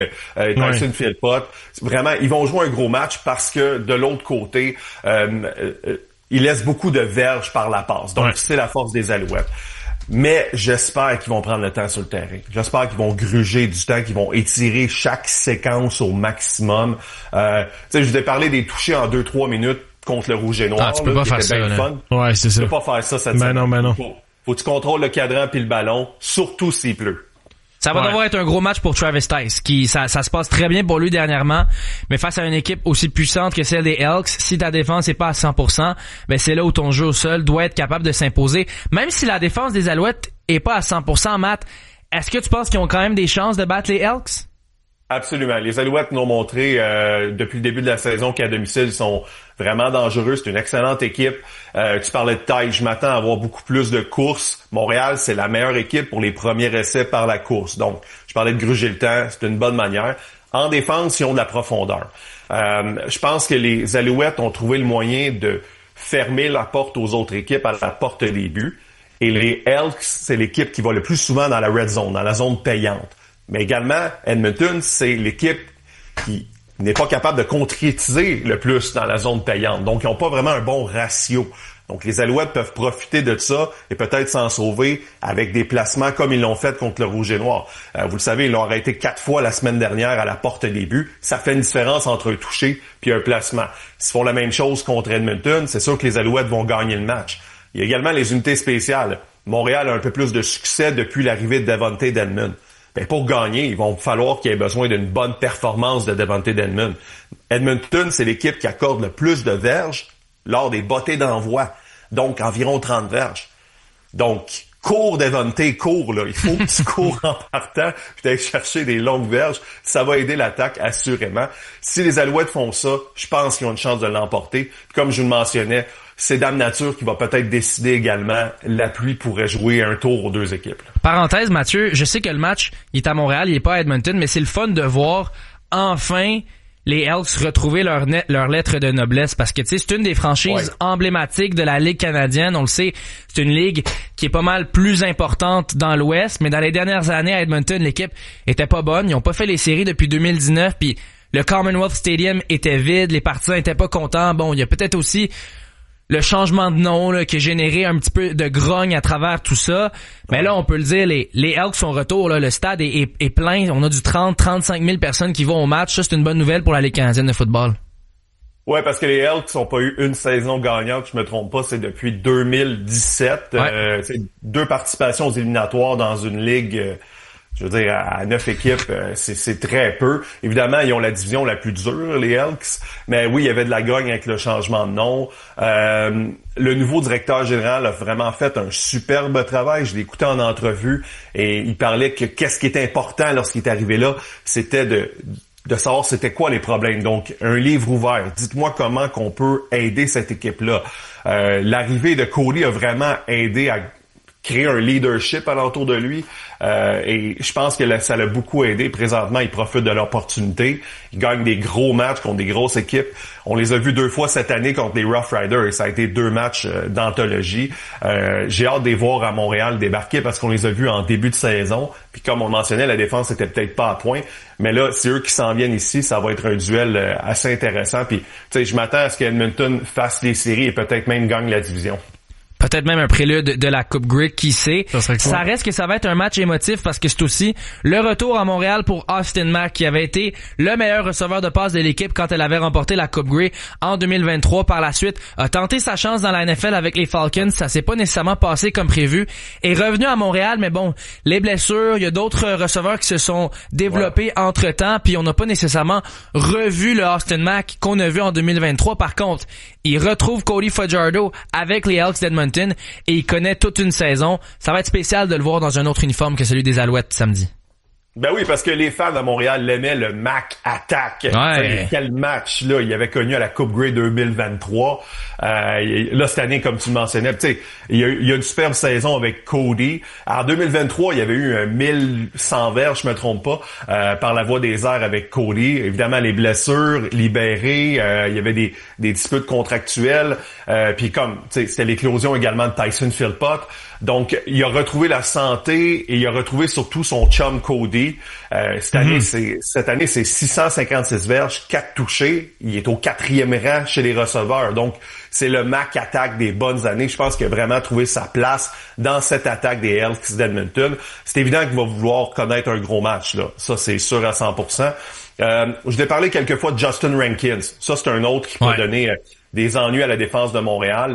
Tyson Philpott. Vraiment, ils vont jouer un gros match parce que de l'autre côté, ils laissent beaucoup de verges par la passe. Donc, c'est la force des Alouettes. Mais j'espère qu'ils vont prendre le temps sur le terrain. J'espère qu'ils vont gruger du temps, qu'ils vont étirer chaque séquence au maximum. Tu sais, je vous ai parlé des touchés en 2-3 minutes contre le Rouge et Noir. Tu peux pas faire ça, là. Ouais, c'est ça. Tu peux pas faire ça cette semaine. Non. Faut que tu contrôles le cadran puis le ballon, surtout s'il pleut. Ça va devoir être un gros match pour Travis Tice, ça se passe très bien pour lui dernièrement, mais face à une équipe aussi puissante que celle des Elks, si ta défense est pas à 100%, ben c'est là où ton jeu au sol doit être capable de s'imposer. Même si la défense des Alouettes est pas à 100%, Matt, est-ce que tu penses qu'ils ont quand même des chances de battre les Elks? Absolument. Les Alouettes nous ont montré depuis le début de la saison qu'à domicile, ils sont vraiment dangereux. C'est une excellente équipe. Tu parlais de taille. Je m'attends à avoir beaucoup plus de courses. Montréal, c'est la meilleure équipe pour les premiers essais par la course. Donc, je parlais de gruger le temps. C'est une bonne manière. En défense, ils ont de la profondeur. Je pense que les Alouettes ont trouvé le moyen de fermer la porte aux autres équipes à la porte des buts. Et les Elks, c'est l'équipe qui va le plus souvent dans la red zone, dans la zone payante. Mais également, Edmonton, c'est l'équipe qui n'est pas capable de concrétiser le plus dans la zone payante. Donc, ils n'ont pas vraiment un bon ratio. Donc, les Alouettes peuvent profiter de ça et peut-être s'en sauver avec des placements comme ils l'ont fait contre le Rouge et Noir. Vous le savez, ils l'ont arrêté 4 fois la semaine dernière à la porte des buts. Ça fait une différence entre un touché puis un placement. S'ils font la même chose contre Edmonton, c'est sûr que les Alouettes vont gagner le match. Il y a également les unités spéciales. Montréal a un peu plus de succès depuis l'arrivée de Devontae Dedmon. Ben pour gagner, il va falloir qu'il y ait besoin d'une bonne performance de Devontae Dedmon. Edmonton, c'est l'équipe qui accorde le plus de verges lors des bottées d'envoi, donc environ 30 verges. Donc, cours Devontae, cours, là. Il faut que tu cours en partant puis d'aller chercher des longues verges. Ça va aider l'attaque, assurément. Si les Alouettes font ça, je pense qu'ils ont une chance de l'emporter. Puis comme je vous le mentionnais, c'est Dame Nature qui va peut-être décider également. La pluie pourrait jouer un tour aux deux équipes. Parenthèse, Mathieu, je sais que le match, il est à Montréal, il est pas à Edmonton, mais c'est le fun de voir enfin les Elks retrouver leur lettre de noblesse parce que tu sais c'est une des franchises emblématiques de la Ligue canadienne, on le sait, c'est une ligue qui est pas mal plus importante dans l'Ouest, mais dans les dernières années à Edmonton, l'équipe était pas bonne, ils ont pas fait les séries depuis 2019 puis le Commonwealth Stadium était vide, les partisans étaient pas contents. Bon, il y a peut-être aussi le changement de nom là, qui a généré un petit peu de grogne à travers tout ça. Mais là, on peut le dire, les Elks sont retour. Là, le stade est plein. On a du 30-35 000 personnes qui vont au match. Ça, c'est une bonne nouvelle pour la Ligue canadienne de football. Ouais, parce que les Elks n'ont pas eu une saison gagnante, je me trompe pas, c'est depuis 2017. C'est 2 participations aux éliminatoires dans une ligue... je veux dire, à 9 équipes, c'est très peu. Évidemment, ils ont la division la plus dure, les Elks. Mais oui, il y avait de la grogne avec le changement de nom. Le nouveau directeur général a vraiment fait un superbe travail. Je l'ai écouté en entrevue et il parlait que qu'est-ce qui est important lorsqu'il est arrivé là, c'était de savoir c'était quoi les problèmes. Donc, un livre ouvert. Dites-moi comment qu'on peut aider cette équipe-là. L'arrivée de Cody a vraiment aidé à créer un leadership alentour de lui. Et je pense que ça l'a beaucoup aidé. Présentement, ils profitent de l'opportunité. Ils gagnent des gros matchs contre des grosses équipes. On les a vus 2 fois cette année contre les Rough Riders et ça a été 2 matchs d'anthologie. J'ai hâte de les voir à Montréal débarquer parce qu'on les a vus en début de saison. Puis comme on mentionnait, la défense était peut-être pas à point. Mais là, c'est eux qui s'en viennent ici. Ça va être un duel assez intéressant. Puis, tu sais, je m'attends à ce qu'Edmonton fasse les séries et peut-être même gagne la division. Peut-être même un prélude de la Coupe Grey, qui sait. Ça reste que ça va être un match émotif parce que c'est aussi le retour à Montréal pour Austin Mack qui avait été le meilleur receveur de passe de l'équipe quand elle avait remporté la Coupe Grey en 2023. Par la suite, a tenté sa chance dans la NFL avec les Falcons. Ça s'est pas nécessairement passé comme prévu. Est revenu à Montréal, mais bon, les blessures, il y a d'autres receveurs qui se sont développés entre-temps, puis on n'a pas nécessairement revu le Austin Mack qu'on a vu en 2023. Par contre, il retrouve Cody Fajardo avec les Elks d'Edmonton et il connaît toute une saison. Ça va être spécial de le voir dans un autre uniforme que celui des Alouettes samedi. Ben oui, parce que les fans de Montréal l'aimaient, le Mac Attack. Ouais. Quel match là il avait connu à la Coupe Grey 2023. Là cette année, comme tu le mentionnais, tu sais, il y a une superbe saison avec Cody. En 2023, il y avait eu 1100 verges, je me trompe pas, par la voie des airs avec Cody. Évidemment, les blessures libérées, il y avait des disputes contractuelles. Puis comme, tu sais, c'était l'éclosion également de Tyson Philpott. Donc, il a retrouvé la santé et il a retrouvé surtout son chum Cody. Cette année, c'est 656 verges, 4 touchés. Il est au 4e rang chez les receveurs. Donc, c'est le Mac attaque des bonnes années. Je pense qu'il a vraiment trouvé sa place dans cette attaque des Elks d'Edmonton. C'est évident qu'il va vouloir connaître un gros match, là. Ça, c'est sûr à 100%. Je l'ai parlé quelques fois de Justin Rankins. Ça, c'est un autre qui peut donner des ennuis à la défense de Montréal.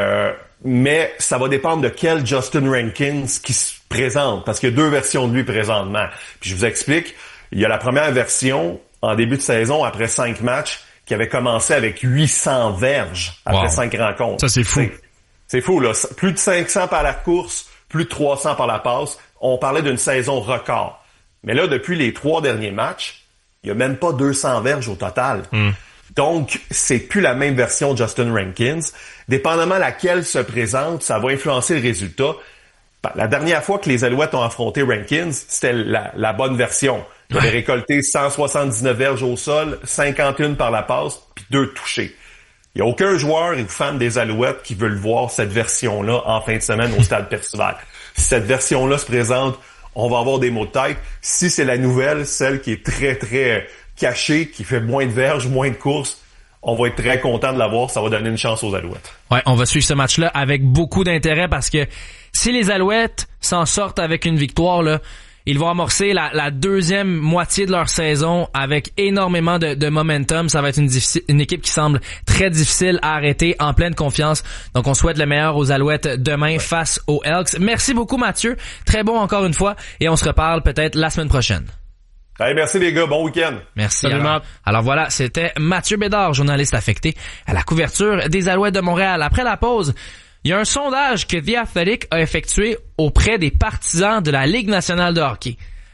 Mais ça va dépendre de quel Justin Rankins qui se présente, parce qu'il y a 2 versions de lui présentement. Puis je vous explique, il y a la première version en début de saison, après 5 matchs, qui avait commencé avec 800 verges après 5 rencontres. Ça, c'est fou. C'est fou, là. Plus de 500 par la course, plus de 300 par la passe. On parlait d'une saison record. Mais là, depuis les 3 derniers matchs, il y a même pas 200 verges au total. Donc, c'est plus la même version de Justin Rankins. Dépendamment laquelle se présente, ça va influencer le résultat. La dernière fois que les Alouettes ont affronté Rankins, c'était la bonne version. Il avait récolté 179 verges au sol, 51 par la passe, puis 2 touchés. Il n'y a aucun joueur ou fan des Alouettes qui veut le voir, cette version-là, en fin de semaine au Stade Percival. Si cette version-là se présente, on va avoir des maux de tête. Si c'est la nouvelle, celle qui est très, très cachée, qui fait moins de verges, moins de courses, on va être très content de l'avoir. Ça va donner une chance aux Alouettes. Ouais, on va suivre ce match-là avec beaucoup d'intérêt parce que si les Alouettes s'en sortent avec une victoire, là, ils vont amorcer la deuxième moitié de leur saison avec énormément de momentum. Ça va être une équipe qui semble très difficile à arrêter, en pleine confiance. Donc, on souhaite le meilleur aux Alouettes demain face aux Elks. Merci beaucoup, Mathieu. Très bon encore une fois. Et on se reparle peut-être la semaine prochaine. Hey, merci les gars. Bon week-end. Merci. Alors voilà, c'était Mathieu Bédard, journaliste affecté à la couverture des Alouettes de Montréal. Après la pause, il y a un sondage que The Athletic a effectué auprès des partisans de la Ligue nationale de hockey.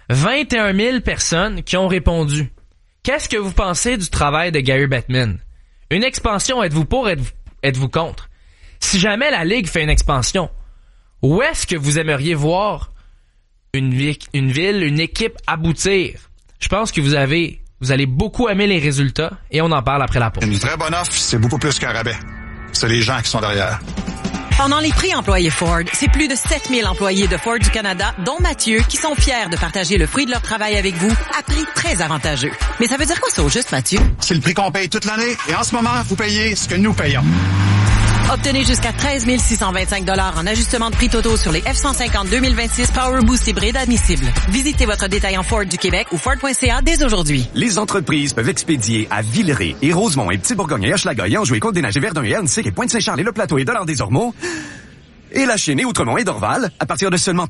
21 000 personnes qui ont répondu. Qu'est-ce que vous pensez du travail de Gary Bettman? Une expansion, êtes-vous pour, êtes-vous contre? Si jamais la Ligue fait une expansion, où est-ce que vous aimeriez voir une ville, une équipe aboutir? Je pense que vous allez beaucoup aimer les résultats et on en parle après la pause. Une très bonne offre, c'est beaucoup plus qu'un rabais. C'est les gens qui sont derrière. Pendant les prix employés Ford, c'est plus de 7000 employés de Ford du Canada, dont Mathieu, qui sont fiers de partager le fruit de leur travail avec vous à prix très avantageux. Mais ça veut dire quoi ça au juste, Mathieu? C'est le prix qu'on paye toute l'année et en ce moment, vous payez ce que nous payons. Obtenez jusqu'à 13 625 $ en ajustement de prix totaux sur les F-150 2026 Power Boost hybride admissibles. Visitez votre détaillant Ford du Québec ou Ford.ca dès aujourd'hui. Les entreprises peuvent expédier à Villeray et Rosemont et Petit-Bourgogne et Hochelaga et Anjou et Côte-des-Neiges et Verdun et Hernestic et Pointe-Saint-Charles et Le Plateau et Dollard-des-Ormeaux et La Chine et Outremont et Dorval à partir de seulement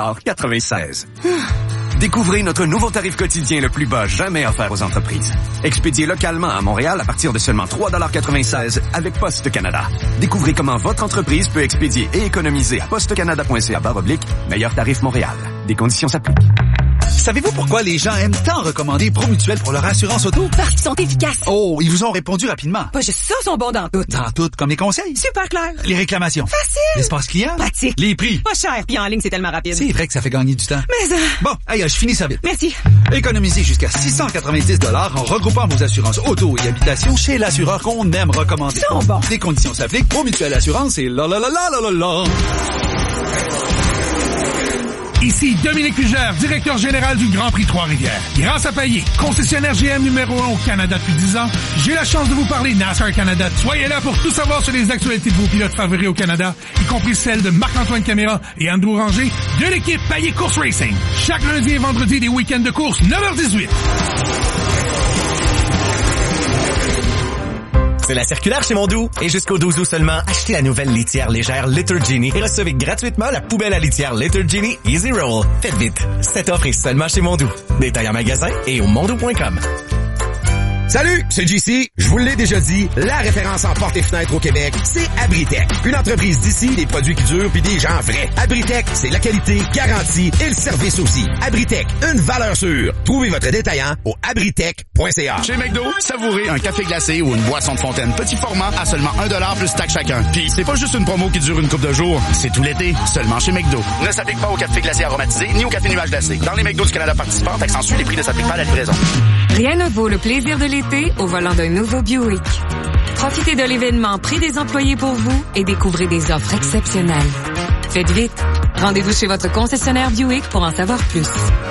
3,96 $. Découvrez notre nouveau tarif quotidien le plus bas jamais offert aux entreprises. Expédié localement à Montréal à partir de seulement 3,96 $ avec Poste Canada. Découvrez comment votre entreprise peut expédier et économiser à postecanada.ca/meilleur tarif Montréal. Des conditions s'appliquent. Savez-vous pourquoi les gens aiment tant recommander Promutuel pour leur assurance auto? Parce qu'ils sont efficaces. Oh, ils vous ont répondu rapidement. Pas juste ça, sont bons dans tout. Dans tout, comme les conseils. Super clair. Les réclamations. Facile. L'espace client. Pratique. Les prix. Pas cher, puis en ligne, c'est tellement rapide. C'est vrai que ça fait gagner du temps. Mais Bon, aïe, je finis ça vite. Merci. Économisez jusqu'à 690 $ en regroupant vos assurances auto et habitation chez l'assureur qu'on aime recommander. Ils sont bons. Les conditions s'appliquent. Promutuel Assurance et la la la la la la la. Ici Dominique Fugère, directeur général du Grand Prix Trois-Rivières. Grâce à Payet, concessionnaire GM numéro 1 au Canada depuis 10 ans, j'ai la chance de vous parler NASCAR Canada. Soyez là pour tout savoir sur les actualités de vos pilotes favoris au Canada, y compris celles de Marc-Antoine Caméra et Andrew Ranger de l'équipe Payet Course Racing. Chaque lundi et vendredi des week-ends de course, 9h18. C'est la circulaire chez Mondou. Et jusqu'au 12 août seulement, achetez la nouvelle litière légère Litter Genie et recevez gratuitement la poubelle à litière Litter Genie Easy Roll. Faites vite. Cette offre est seulement chez Mondou. Détail en magasin et au mondou.com. Salut, c'est JC. Je vous l'ai déjà dit, la référence en portes et fenêtres au Québec, c'est Abritech. Une entreprise d'ici, des produits qui durent puis des gens vrais. Abritech, c'est la qualité, garantie et le service aussi. Abritech, une valeur sûre. Trouvez votre détaillant au abritech.ca. Chez McDo, savourez un café glacé ou une boisson de fontaine petit format à seulement 1$ plus taxe chacun. Puis c'est pas juste une promo qui dure une couple de jours, c'est tout l'été, seulement chez McDo. Ne s'applique pas au café glacé aromatisé ni au café nuage glacé. Dans les McDo du Canada participants, taxe ensuite, les prix ne s'appliquent pas à la livraison. Rien ne vaut le plaisir de l'été au volant d'un nouveau Buick. Profitez de l'événement Prix des employés pour vous et découvrez des offres exceptionnelles. Faites vite. Rendez-vous chez votre concessionnaire Buick pour en savoir plus.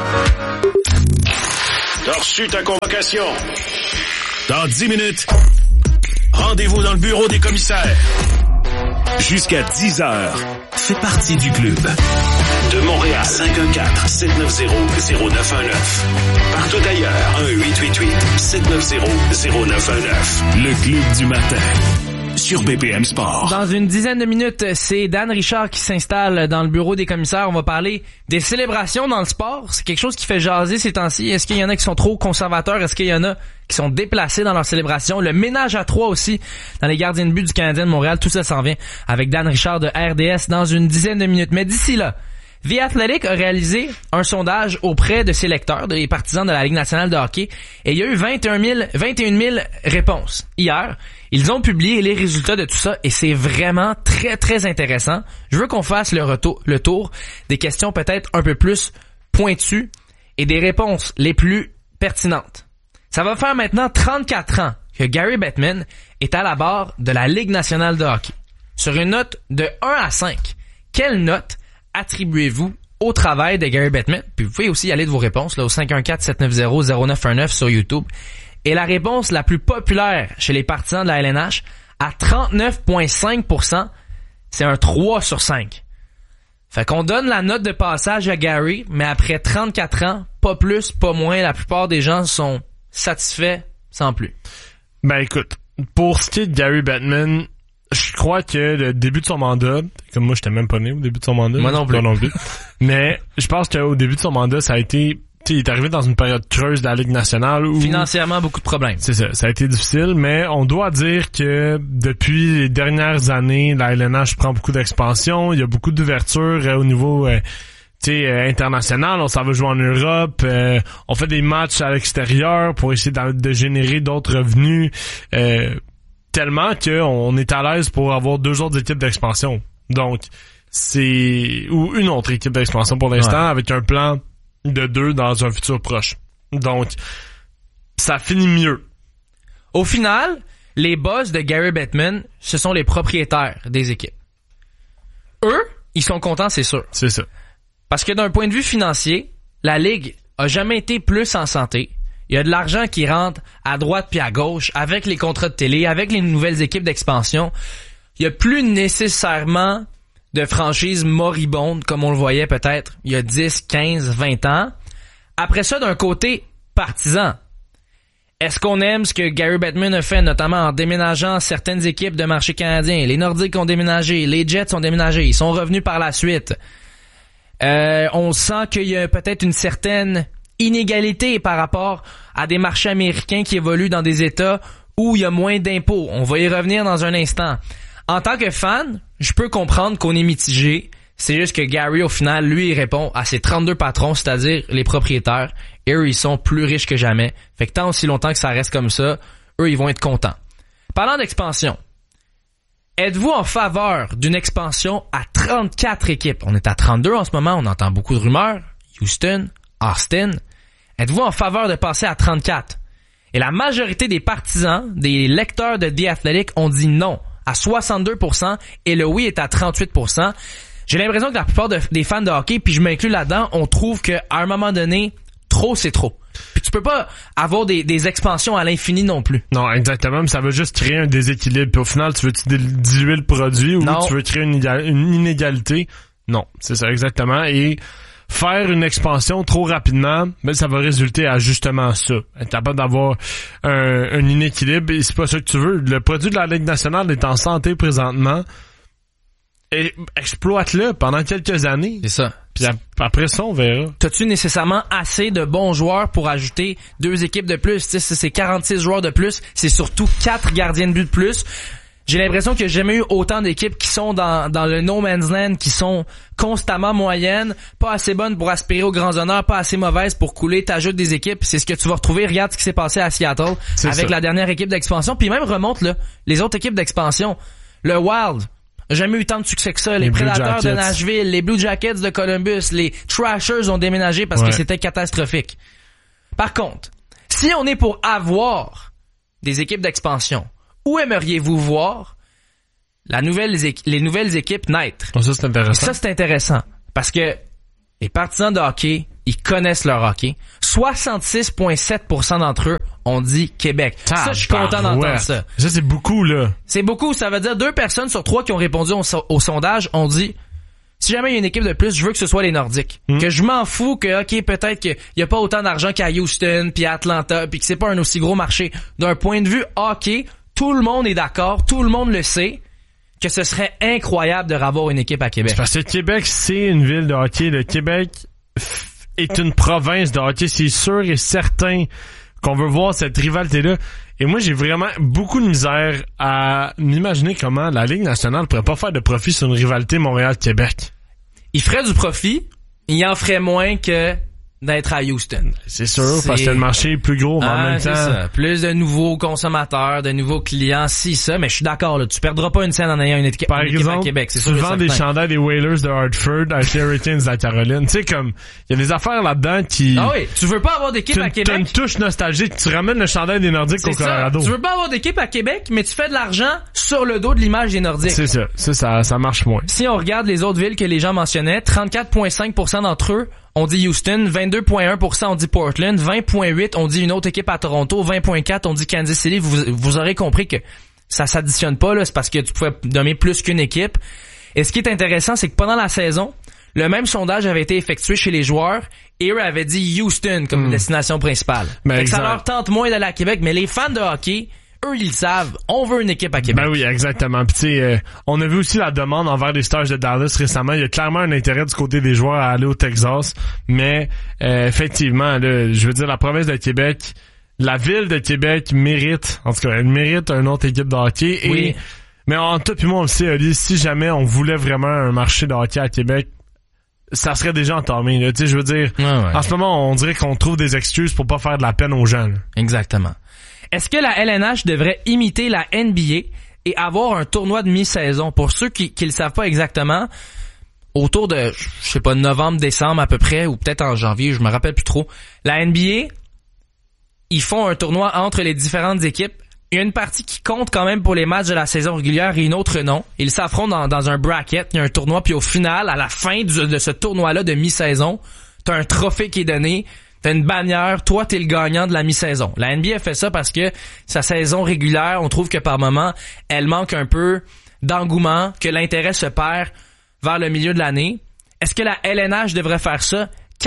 T'as reçu ta convocation. Dans 10 minutes, rendez-vous dans le bureau des commissaires. Jusqu'à 10 heures, fais partie du club. De Montréal, 514-790-0919. Partout ailleurs, 1-888-790-0919. Le club du matin. Sur BPM Sport. Dans une dizaine de minutes, c'est Dan Richard qui s'installe dans le bureau des commissaires. On va parler des célébrations dans le sport. C'est quelque chose qui fait jaser ces temps-ci. Est-ce qu'il y en a qui sont trop conservateurs? Est-ce qu'il y en a qui sont déplacés dans leurs célébrations? Le ménage à trois aussi dans les gardiens de but du Canadien de Montréal. Tout ça s'en vient avec Dan Richard de RDS dans une dizaine de minutes. Mais d'ici là, The Athletic a réalisé un sondage auprès de ses lecteurs, des partisans de la Ligue nationale de hockey, et il y a eu 21 000 réponses hier. Ils ont publié les résultats de tout ça et c'est vraiment très, très intéressant. Je veux qu'on fasse le tour des questions peut-être un peu plus pointues et des réponses les plus pertinentes. Ça va faire maintenant 34 ans que Gary Bettman est à la barre de la Ligue nationale de hockey. Sur une note de 1 à 5, quelle note attribuez-vous au travail de Gary Bettman? Puis vous pouvez aussi y aller de vos réponses là, au 514-790-0919 sur YouTube. Et la réponse la plus populaire chez les partisans de la LNH, à 39,5%, c'est un 3 sur 5. Fait qu'on donne la note de passage à Gary, mais après 34 ans, pas plus, pas moins, la plupart des gens sont satisfaits sans plus. Ben écoute, pour ce qui est de Gary Bettman, je crois que le début de son mandat, comme moi j'étais même pas né au début de son mandat. Moi non plus. Mais je pense qu'au début de son mandat, ça a été... il est arrivé dans une période creuse de la Ligue nationale où... Financièrement, beaucoup de problèmes. C'est ça. Ça a été difficile, mais on doit dire que depuis les dernières années, la LNH prend beaucoup d'expansion. Il y a beaucoup d'ouverture au niveau international. On s'en va jouer en Europe. On fait des matchs à l'extérieur pour essayer de générer d'autres revenus. Tellement qu'on est à l'aise pour avoir 2 autres équipes d'expansion. Donc, ou une autre équipe d'expansion pour l'instant, avec un plan de 2 dans un futur proche. Donc, ça finit mieux. Au final, les boss de Gary Bettman, ce sont les propriétaires des équipes. Eux, ils sont contents, c'est sûr. C'est ça. Parce que d'un point de vue financier, la Ligue a jamais été plus en santé. Il y a de l'argent qui rentre à droite puis à gauche avec les contrats de télé, avec les nouvelles équipes d'expansion. Il y a plus nécessairement de franchises moribondes comme on le voyait peut-être il y a 10, 15, 20 ans. Après ça, d'un côté partisan, est-ce qu'on aime ce que Gary Bettman a fait, notamment en déménageant certaines équipes de marché canadien? Les Nordiques ont déménagé, les Jets ont déménagé, ils sont revenus par la suite. On sent qu'il y a peut-être une certaine inégalité par rapport à des marchés américains qui évoluent dans des États où il y a moins d'impôts. On va y revenir dans un instant. En tant que fan, je peux comprendre qu'on est mitigé. C'est juste que Gary, au final, lui, il répond à ses 32 patrons, c'est-à-dire les propriétaires. Et eux, ils sont plus riches que jamais. Fait que tant aussi longtemps que ça reste comme ça, eux, ils vont être contents. Parlant d'expansion, êtes-vous en faveur d'une expansion à 34 équipes? On est à 32 en ce moment, on entend beaucoup de rumeurs. Houston, Austin. Êtes-vous en faveur de passer à 34? Et la majorité des partisans, des lecteurs de The Athletic ont dit non à 62% et le oui est à 38%. J'ai l'impression que la plupart des fans de hockey, puis je m'inclus là-dedans, on trouve qu'à un moment donné, trop c'est trop. Puis tu peux pas avoir des expansions à l'infini non plus. Non, exactement, mais ça veut juste créer un déséquilibre. Puis au final, tu veux diluer le produit ou tu veux créer une inégalité? Non, c'est ça exactement. Et faire une expansion trop rapidement, ben ça va résulter à justement ça. Être capable d'avoir un inéquilibre et c'est pas ça que tu veux. Le produit de la Ligue nationale est en santé présentement. Et exploite-le pendant quelques années. C'est ça. Puis après ça, on verra. T'as-tu nécessairement assez de bons joueurs pour ajouter 2 équipes de plus? Tu sais, c'est 46 joueurs de plus. C'est surtout 4 gardiens de but de plus. J'ai l'impression qu'il n'y a jamais eu autant d'équipes qui sont dans le no man's land, qui sont constamment moyennes, pas assez bonnes pour aspirer aux grands honneurs, pas assez mauvaises pour couler. T'ajoutes des équipes, c'est ce que tu vas retrouver. Regarde ce qui s'est passé à Seattle avec la dernière équipe d'expansion. Puis même remonte là, les autres équipes d'expansion. Le Wild, jamais eu tant de succès que ça. Les Prédateurs de Nashville, les Blue Jackets de Columbus, les Trashers ont déménagé parce que c'était catastrophique. Par contre, si on est pour avoir des équipes d'expansion, où aimeriez-vous voir les nouvelles équipes naître. Oh, ça, c'est intéressant. Ça, c'est intéressant. Parce que les partisans de hockey, ils connaissent leur hockey. 66,7% d'entre eux ont dit Québec. Ça, je suis content d'entendre ça. Ça, c'est beaucoup, là. C'est beaucoup. Ça veut dire 2 personnes sur 3 qui ont répondu au sondage ont dit, si jamais il y a une équipe de plus, je veux que ce soit les Nordiques. Que je m'en fous que, OK, peut-être qu'il y a pas autant d'argent qu'à Houston, puis à Atlanta, puis que c'est pas un aussi gros marché. D'un point de vue hockey, tout le monde est d'accord, tout le monde le sait, que ce serait incroyable de revoir une équipe à Québec. Parce que Québec, c'est une ville de hockey. Le Québec est une province de hockey. C'est sûr et certain qu'on veut voir cette rivalité-là. Et moi, j'ai vraiment beaucoup de misère à m'imaginer comment la Ligue nationale pourrait pas faire de profit sur une rivalité Montréal-Québec. Il ferait du profit, il en ferait moins que d'être à Houston. C'est sûr, parce que le marché est plus gros, mais en même temps... Ça. Plus de nouveaux consommateurs, de nouveaux clients, mais je suis d'accord, là, tu perdras pas une scène en ayant une équipe à Québec. C'est sûr, tu vends des chandails des Whalers de Hartford avec les Hurricanes de la Caroline. Tu sais, comme, il y a des affaires là-dedans qui... Ah oui, tu veux pas avoir d'équipe à Québec? T'as une touche nostalgique, tu ramènes le chandail des Nordiques au Colorado. Tu veux pas avoir d'équipe à Québec, mais tu fais de l'argent sur le dos de l'image des Nordiques. C'est ça. Ça marche moins. Si on regarde les autres villes que les gens mentionnaient, 34,5% d'entre eux on dit Houston, 22,1% on dit Portland, 20,8% on dit une autre équipe à Toronto, 20,4% on dit Kansas City. Vous aurez compris que ça s'additionne pas, là, c'est parce que tu pouvais nommer plus qu'une équipe. Et ce qui est intéressant, c'est que pendant la saison, le même sondage avait été effectué chez les joueurs et eux avaient dit Houston comme destination principale. Fait que ça leur tente moins d'aller à Québec, mais les fans de hockey, eux, ils le savent. On veut une équipe à Québec. Ben oui, exactement. Puis tu sais, on a vu aussi la demande envers les Stars de Dallas récemment. Il y a clairement un intérêt du côté des joueurs à aller au Texas. Mais effectivement, là, je veux dire, la province de Québec, la ville de Québec mérite, en tout cas, elle mérite une autre équipe de hockey. Oui. Mais en tout, puis moi aussi, Oli, si jamais on voulait vraiment un marché de hockey à Québec, ça serait déjà entamé. Tu sais, je veux dire, en ce moment, on dirait qu'on trouve des excuses pour pas faire de la peine aux gens. Là. Exactement. Est-ce que la LNH devrait imiter la NBA et avoir un tournoi de mi-saison? Pour ceux qui le savent pas exactement, autour de, je sais pas, novembre, décembre à peu près, ou peut-être en janvier, je me rappelle plus trop, la NBA, ils font un tournoi entre les différentes équipes. Il y a une partie qui compte quand même pour les matchs de la saison régulière et une autre non. Ils s'affrontent dans un bracket, il y a un tournoi, puis au final, à la fin de ce tournoi-là de mi-saison, t'as un trophée qui est donné, t'as une bannière, toi t'es le gagnant de la mi-saison. La NBA fait ça parce que sa saison régulière, on trouve que par moment, elle manque un peu d'engouement, que l'intérêt se perd vers le milieu de l'année. Est-ce que la LNH devrait faire ça?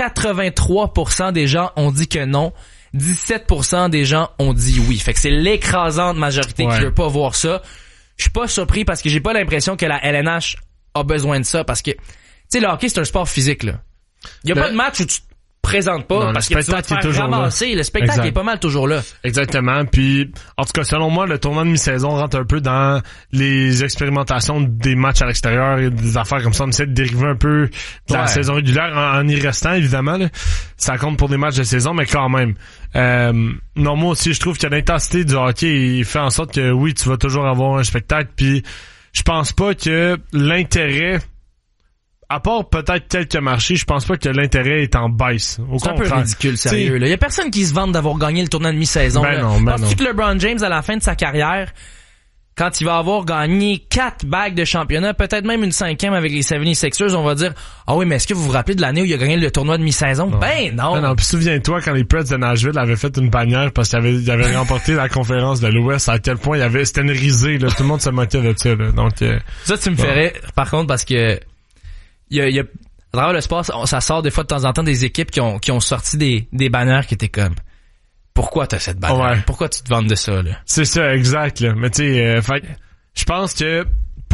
83% des gens ont dit que non. 17% des gens ont dit oui. Fait que c'est l'écrasante majorité qui veut pas voir ça. Je suis pas surpris parce que j'ai pas l'impression que la LNH a besoin de ça parce que, tu sais, le hockey, c'est un sport physique, là. Il y a pas de match où tu te présentes pas parce que tu vas te faire ramasser. Le spectacle est pas mal toujours là. Exactement. Puis, en tout cas, selon moi, le tournoi de mi-saison rentre un peu dans les expérimentations des matchs à l'extérieur et des affaires comme ça. On essaie de dériver un peu de la saison régulière en y restant, évidemment. Là. Ça compte pour des matchs de saison, mais quand même. Non, moi aussi, je trouve que l'intensité du hockey fait en sorte que, oui, tu vas toujours avoir un spectacle. Puis, je pense pas que l'intérêt... À part peut-être quelques marchés, je pense pas que l'intérêt est en baisse. C'est un peu ridicule, sérieux. Il y a personne qui se vante d'avoir gagné le tournoi de mi-saison. Penses-tu que LeBron James, à la fin de sa carrière, quand il va avoir gagné 4 bagues de championnat, peut-être même une 5e avec les 76ers, on va dire « Ah oui, mais est-ce que vous vous rappelez de l'année où il a gagné le tournoi de mi-saison? » Ben non! Non, puis souviens-toi quand les Preds de Nashville avaient fait une bannière parce qu'il avait remporté la conférence de l'Ouest, à quel point c'était une risée, là, tout le monde se moquait de ça. Là. Donc, ça, tu me ferais, par contre, parce que il y a à travers le sport, ça sort des fois de temps en temps des équipes qui ont sorti des bannières qui étaient comme pourquoi t'as cette bannière? Pourquoi tu te vantes de ça, là? C'est ça, exact, là. Mais tu sais, je pense que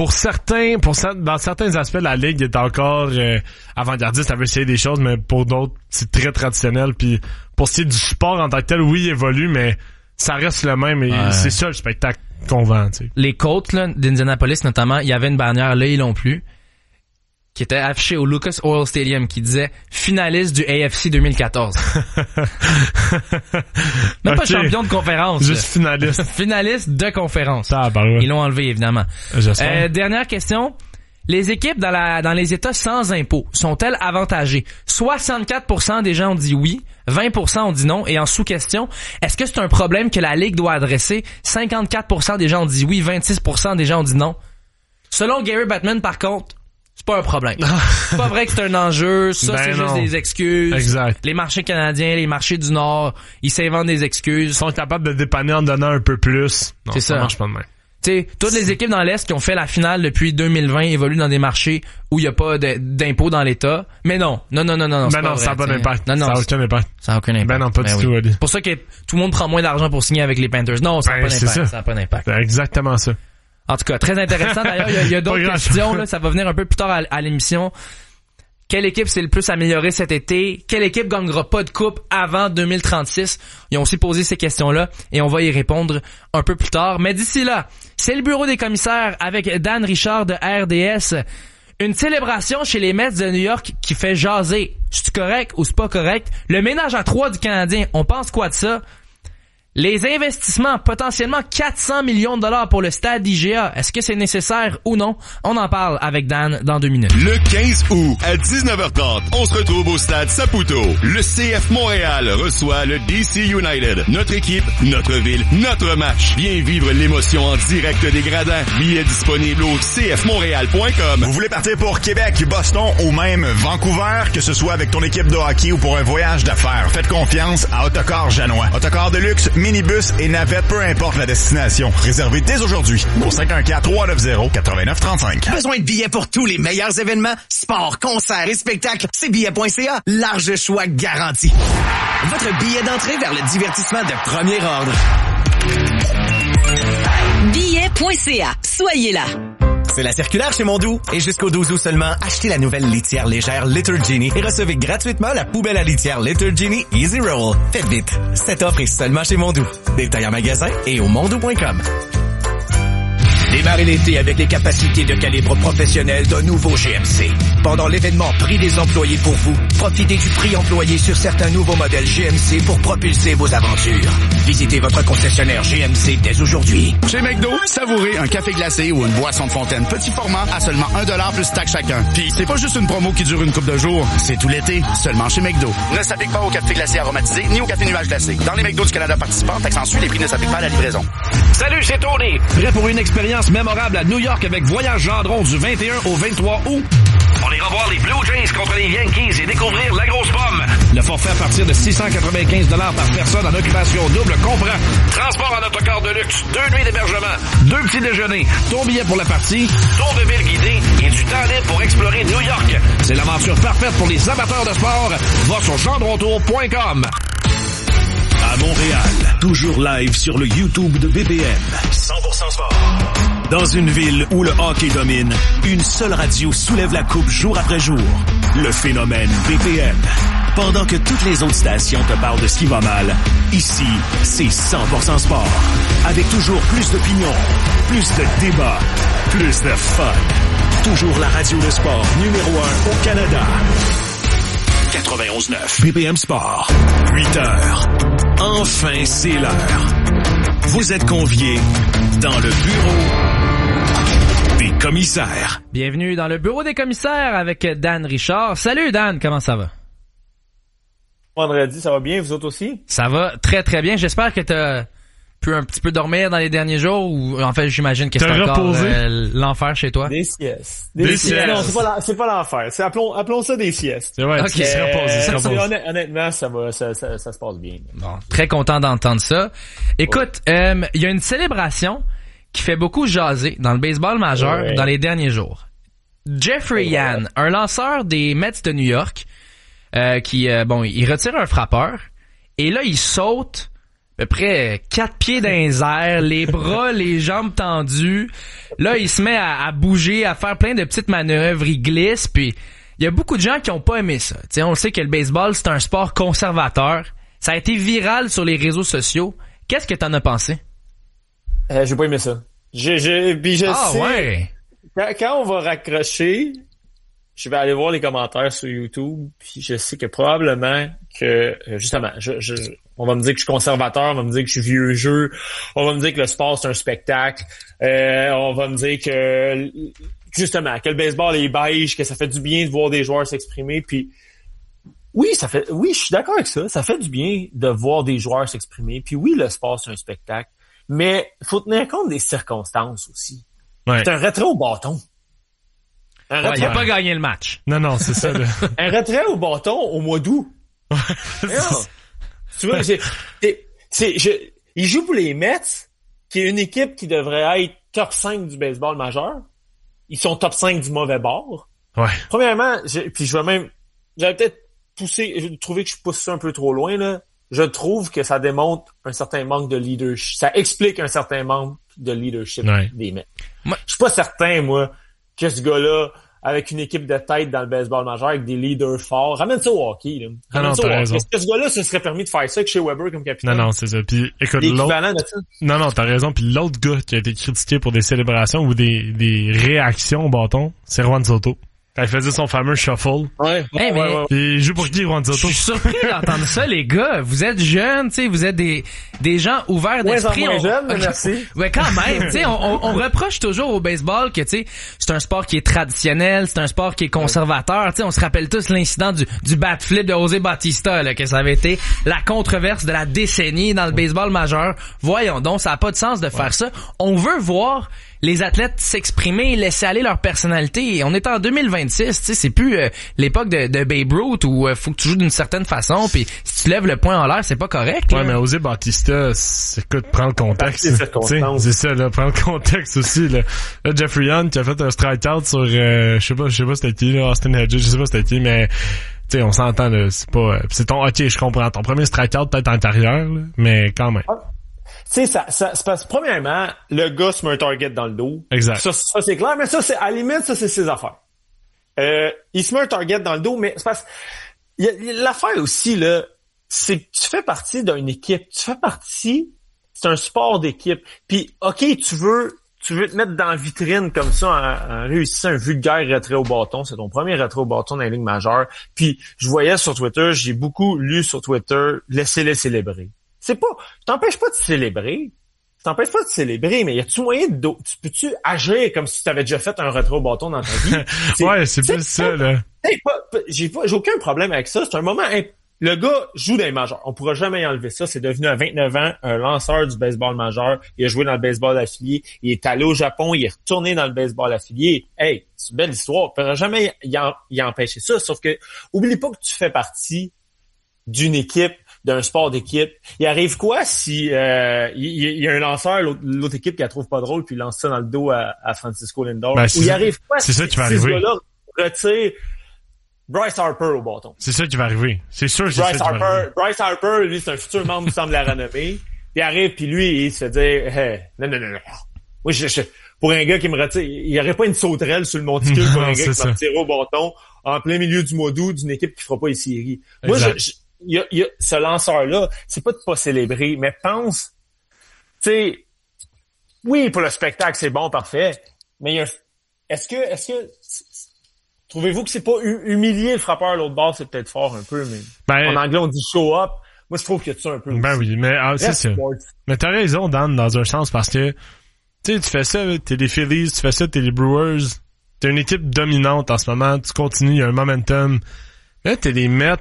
dans certains aspects, la Ligue est encore avant-gardiste, elle veut essayer des choses, mais pour d'autres, c'est très traditionnel. Puis pour ce qui est du sport en tant que tel, oui, il évolue, mais ça reste le même et c'est ça le spectacle qu'on vend, tu sais. Les Colts, là, d'Indianapolis notamment, il y avait une bannière, là, ils l'ont plus, qui était affiché au Lucas Oil Stadium, qui disait finaliste du AFC 2014. Même pas champion de conférence. Juste finaliste. Finaliste de conférence. Ouais. Ils l'ont enlevé, évidemment. Dernière question. Les équipes dans les États sans impôts sont-elles avantagées? 64% des gens ont dit oui, 20% ont dit non, et en sous-question, est-ce que c'est un problème que la Ligue doit adresser? 54% des gens ont dit oui, 26% des gens ont dit non. Selon Gary Bettman, par contre, c'est pas un problème. C'est pas vrai que c'est un enjeu. Ça, c'est juste des excuses. Exact. Les marchés canadiens, les marchés du Nord, ils s'inventent des excuses. Ils sont capables de dépanner en donnant un peu plus. Non, c'est ça marche pas de même. T'sais, toutes les équipes dans l'Est qui ont fait la finale depuis 2020 évoluent dans des marchés où il y a pas d'impôts dans l'État. Mais non. Ben non, ça n'a pas d'impact. Non, ça n'a aucun impact. Ça n'a aucun impact. Ben non, pas du tout. C'est pour ça que tout le monde prend moins d'argent pour signer avec les Panthers. Non, ça n'a pas d'impact. Ça n'a pas d'impact. C'est exactement ça. En tout cas, très intéressant. D'ailleurs, il y a d'autres questions, là. Ça va venir un peu plus tard à l'émission. Quelle équipe s'est le plus améliorée cet été? Quelle équipe gagnera pas de coupe avant 2036? Ils ont aussi posé ces questions-là et on va y répondre un peu plus tard. Mais d'ici là, c'est le bureau des commissaires avec Dan Richard de RDS. Une célébration chez les Mets de New York qui fait jaser. C'est correct ou c'est pas correct? Le ménage à 3 du Canadien, on pense quoi de ça? Les investissements, potentiellement 400 millions de dollars pour le stade IGA. Est-ce que c'est nécessaire ou non? On en parle avec Dan dans 2 minutes. Le 15 août à 19h30, on se retrouve au stade Saputo. Le CF Montréal reçoit le DC United. Notre équipe, notre ville, notre match. Viens vivre l'émotion en direct des gradins. Billets disponibles au cfmontréal.com. Vous voulez partir pour Québec, Boston ou même Vancouver, que ce soit avec ton équipe de hockey ou pour un voyage d'affaires? Faites confiance à Autocar Janois. Autocar de luxe, minibus et navette, peu importe la destination. Réservez dès aujourd'hui au 514-390-8935. Besoin de billets pour tous les meilleurs événements, sports, concerts et spectacles? C'est billets.ca. Large choix garanti. Votre billet d'entrée vers le divertissement de premier ordre. Billets.ca. Soyez là. C'est la circulaire chez Mondou. Et jusqu'au 12 août seulement, achetez la nouvelle litière légère Litter Genie et recevez gratuitement la poubelle à litière Litter Genie Easy Roll. Faites vite. Cette offre est seulement chez Mondou. Détail en magasin et au mondou.com. Démarrez l'été avec les capacités de calibre professionnel d'un nouveau GMC. Pendant l'événement Prix des employés pour vous, profitez du prix employé sur certains nouveaux modèles GMC pour propulser vos aventures. Visitez votre concessionnaire GMC dès aujourd'hui. Chez McDo, savourez un café glacé ou une boisson de fontaine petit format à seulement 1$ plus taxe chacun. Puis c'est pas juste une promo qui dure une couple de jours, c'est tout l'été, seulement chez McDo. Ne s'applique pas au café glacé aromatisé ni au café nuage glacé. Dans les McDo du Canada participants, taxe en suit, les prix ne s'appliquent pas à la livraison. Salut, c'est Tony. Prêt pour une expérience mémorable à New York avec Voyage Gendron du 21 au 23 août? On ira voir les Blue Jays contre les Yankees et découvrir la grosse pomme. Le forfait à partir de 695$ par personne en occupation double comprend transport en autocar de luxe, 2 nuits d'hébergement, 2 petits déjeuners, ton billet pour la partie, tour de ville guidé et du temps libre pour explorer New York. C'est l'aventure parfaite pour les amateurs de sport. Va sur gendrontour.com. À Montréal, toujours live sur le YouTube de BPM. 100% sport. Dans une ville où le hockey domine, une seule radio soulève la coupe jour après jour. Le phénomène BPM. Pendant que toutes les autres stations te parlent de ce qui va mal, ici, c'est 100% sport. Avec toujours plus d'opinions, plus de débats, plus de fun. Toujours la radio de sport numéro 1 au Canada. 91.9 BPM Sport. 8 heures. Enfin, c'est l'heure. Vous êtes conviés dans le bureau des commissaires. Bienvenue dans le bureau des commissaires avec Dan Richard. Salut Dan, comment ça va? Vendredi, ça va bien, vous autres aussi? Ça va très très bien. J'espère que t'as pu un petit peu dormir dans les derniers jours ou en fait j'imagine que c'est encore l'enfer chez toi. Des siestes. Des siestes. Non, c'est pas l'enfer. C'est appelons ça des siestes. C'est vrai, okay. Tu seras posé. Honnêtement, ça se passe bien. Bon, très content d'entendre ça. Écoute, il y a une célébration qui fait beaucoup jaser dans le baseball majeur dans les derniers jours. Jeffrey Yan, un lanceur des Mets de New York, il retire un frappeur et là il saute à peu près 4 pieds dans les airs, les bras, les jambes tendues. Là, il se met à bouger, à faire plein de petites manœuvres, il glisse, puis il y a beaucoup de gens qui ont pas aimé ça. T'sais, on le sait que le baseball, c'est un sport conservateur. Ça a été viral sur les réseaux sociaux. Qu'est-ce que t'en as pensé? J'ai pas aimé ça. Puis je sais, ouais. Quand on va raccrocher, je vais aller voir les commentaires sur YouTube, puis je sais que probablement que, justement, on va me dire que je suis conservateur, on va me dire que je suis vieux jeu, on va me dire que le sport c'est un spectacle, on va me dire que, justement, que le baseball est beige, que ça fait du bien de voir des joueurs s'exprimer, puis oui, je suis d'accord avec ça, ça fait du bien de voir des joueurs s'exprimer, puis oui, le sport c'est un spectacle, mais faut tenir compte des circonstances aussi. C'est un retrait au bâton. Il a pas gagné le match. Non, c'est ça. Là. Un retrait au bâton au mois d'août. Tu vois, il joue pour les Mets, qui est une équipe qui devrait être top 5 du baseball majeur. Ils sont top 5 du mauvais bord. Ouais. Premièrement, j'avais peut-être trouvé que je pousse ça un peu trop loin, là. Je trouve que ça démontre un certain manque de leadership. Ça explique un certain manque de leadership des Mets. Je suis pas certain, moi, que ce gars-là, avec une équipe de tête dans le baseball majeur, avec des leaders forts, ramène ça au hockey, là. Ramène ça au hockey. Est-ce que ce gars-là se serait permis de faire ça avec Shea Weber comme capitaine? Non, c'est ça. Puis, écoute, l'équivalent de ça. Non, t'as raison. Puis l'autre gars qui a été critiqué pour des célébrations ou des réactions au bâton, c'est Juan Soto. Quand il faisait son fameux shuffle. Ouais. Et il joue pour qui, Juan Soto? Je suis surpris d'entendre ça, les gars. Vous êtes jeunes, tu sais, vous êtes des gens ouverts d'esprit. Moins jeunes, merci. Ouais, quand même. Tu sais, on reproche toujours au baseball que, tu sais, c'est un sport qui est traditionnel, c'est un sport qui est conservateur. Tu sais, on se rappelle tous l'incident du bat flip de José Bautista, là, que ça avait été la controverse de la décennie dans le baseball majeur. Voyons donc, ça a pas de sens de faire ça. On veut voir les athlètes s'exprimer, laisser aller leur personnalité. Et on est en 2026, tu sais, c'est plus l'époque de Babe Ruth où faut que tu joues d'une certaine façon, puis si tu lèves le poing en l'air, c'est pas correct. Ouais, mais José Bautista, écoute, prends le contexte. C'est ça, là, prends le contexte aussi. Là, Jeffrey Young qui a fait un strikeout sur, je sais pas c'était qui, là, Austin Hedges, je sais pas c'était qui, mais tu sais, on s'entend, là, c'est pas, c'est ton, ok, je comprends, ton premier strikeout peut-être antérieur, là, mais quand même. Tu sais, ça se passe, premièrement, le gars se met un target dans le dos. Exact. Ça c'est clair, mais ça, c'est, à la limite, ça, c'est ses affaires. Il se met un target dans le dos, mais c'est parce, l'affaire aussi, là, c'est que tu fais partie d'une équipe. C'est un sport d'équipe. Puis, ok, tu veux te mettre dans la vitrine comme ça en réussissant un vulgaire retrait au bâton. C'est ton premier retrait au bâton dans la ligue majeure. Puis, je voyais sur Twitter, j'ai beaucoup lu sur Twitter, laissez-les célébrer. C'est pas, t'empêches pas de célébrer, mais y a-tu moyen peux-tu agir comme si tu avais déjà fait un retrait au bâton dans ta vie? Ouais, c'est plus ça, là. J'ai aucun problème avec ça. C'est un moment, le gars joue dans les majeurs. On pourra jamais y enlever ça. C'est devenu à 29 ans un lanceur du baseball majeur. Il a joué dans le baseball affilié. Il est allé au Japon. Il est retourné dans le baseball affilié. Hey, c'est une belle histoire. On pourra jamais y empêcher ça. Sauf que, oublie pas que tu fais partie d'une équipe, d'un sport d'équipe. Il arrive quoi si il y a un lanceur, l'autre équipe qui la trouve pas drôle, puis il lance ça dans le dos à Francisco Lindor? Ben, il arrive quoi si ce gars-là retire Bryce Harper au bâton? C'est ça qui va arriver. C'est sûr que c'est ça qui va arriver. Bryce Harper, lui, c'est un futur membre du Centre de la renommée. Il arrive, puis lui, il se fait dire hey, non. Moi, pour un gars qui me retire, il y aurait pas une sauterelle sur le monticule pour un gars qui va me tirer au bâton en plein milieu du mois d'août d'une équipe qui fera pas les séries. Moi, il y a ce lanceur-là, c'est pas de pas célébrer, mais pense, tu sais, oui, pour le spectacle, c'est bon, parfait, mais est-ce que trouvez-vous que c'est pas humilier le frappeur à l'autre bord, c'est peut-être fort un peu, mais en anglais, on dit show up. Moi, je trouve qu'il y a ça un peu. Ben oui, mais c'est ça. Mais t'as raison, Dan, dans un sens, parce que, tu sais, tu fais ça, t'es les Phillies, tu fais ça, t'es les Brewers, t'es une équipe dominante en ce moment, tu continues, il y a un momentum. Là, t'es les Mets,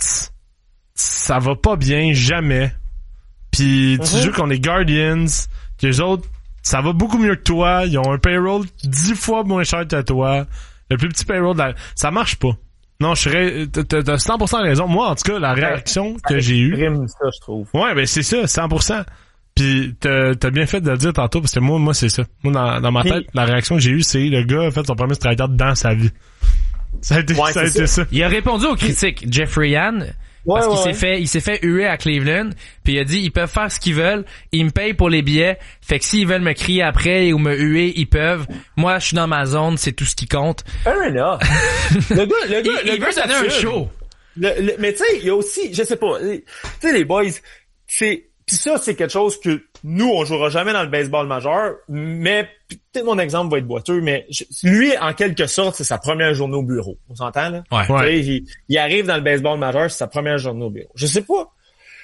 ça va pas bien, jamais. Puis tu joues contre les Guardians, que les autres, ça va beaucoup mieux que toi, ils ont un payroll 10 fois moins cher que toi, le plus petit payroll ça marche pas. Non, t'as 100% raison. Moi, en tout cas, la réaction que j'ai eue... ça, je trouve. Ouais, ben c'est ça, 100%. Puis t'as bien fait de le dire tantôt, parce que moi c'est ça. Moi, dans ma tête, la réaction que j'ai eue, c'est le gars a fait son premier strikeout dans sa vie. Ça a été ça. Il a répondu aux critiques, Jeffrey Young. Parce qu'il s'est fait huer à Cleveland, puis il a dit ils peuvent faire ce qu'ils veulent, ils me payent pour les billets, fait que s'ils veulent me crier après ou me huer, ils peuvent. Moi, je suis dans ma zone, c'est tout ce qui compte. Fair enough. le gars, il veut donner un show. Mais tu sais, il y a aussi, je sais pas, tu sais les boys, puis ça c'est quelque chose que nous on jouera jamais dans le baseball majeur, mais peut-être mon exemple va être boiteux, mais lui en quelque sorte c'est sa première journée au bureau. On s'entend là? Ouais. Il arrive dans le baseball majeur, c'est sa première journée au bureau. Je sais pas.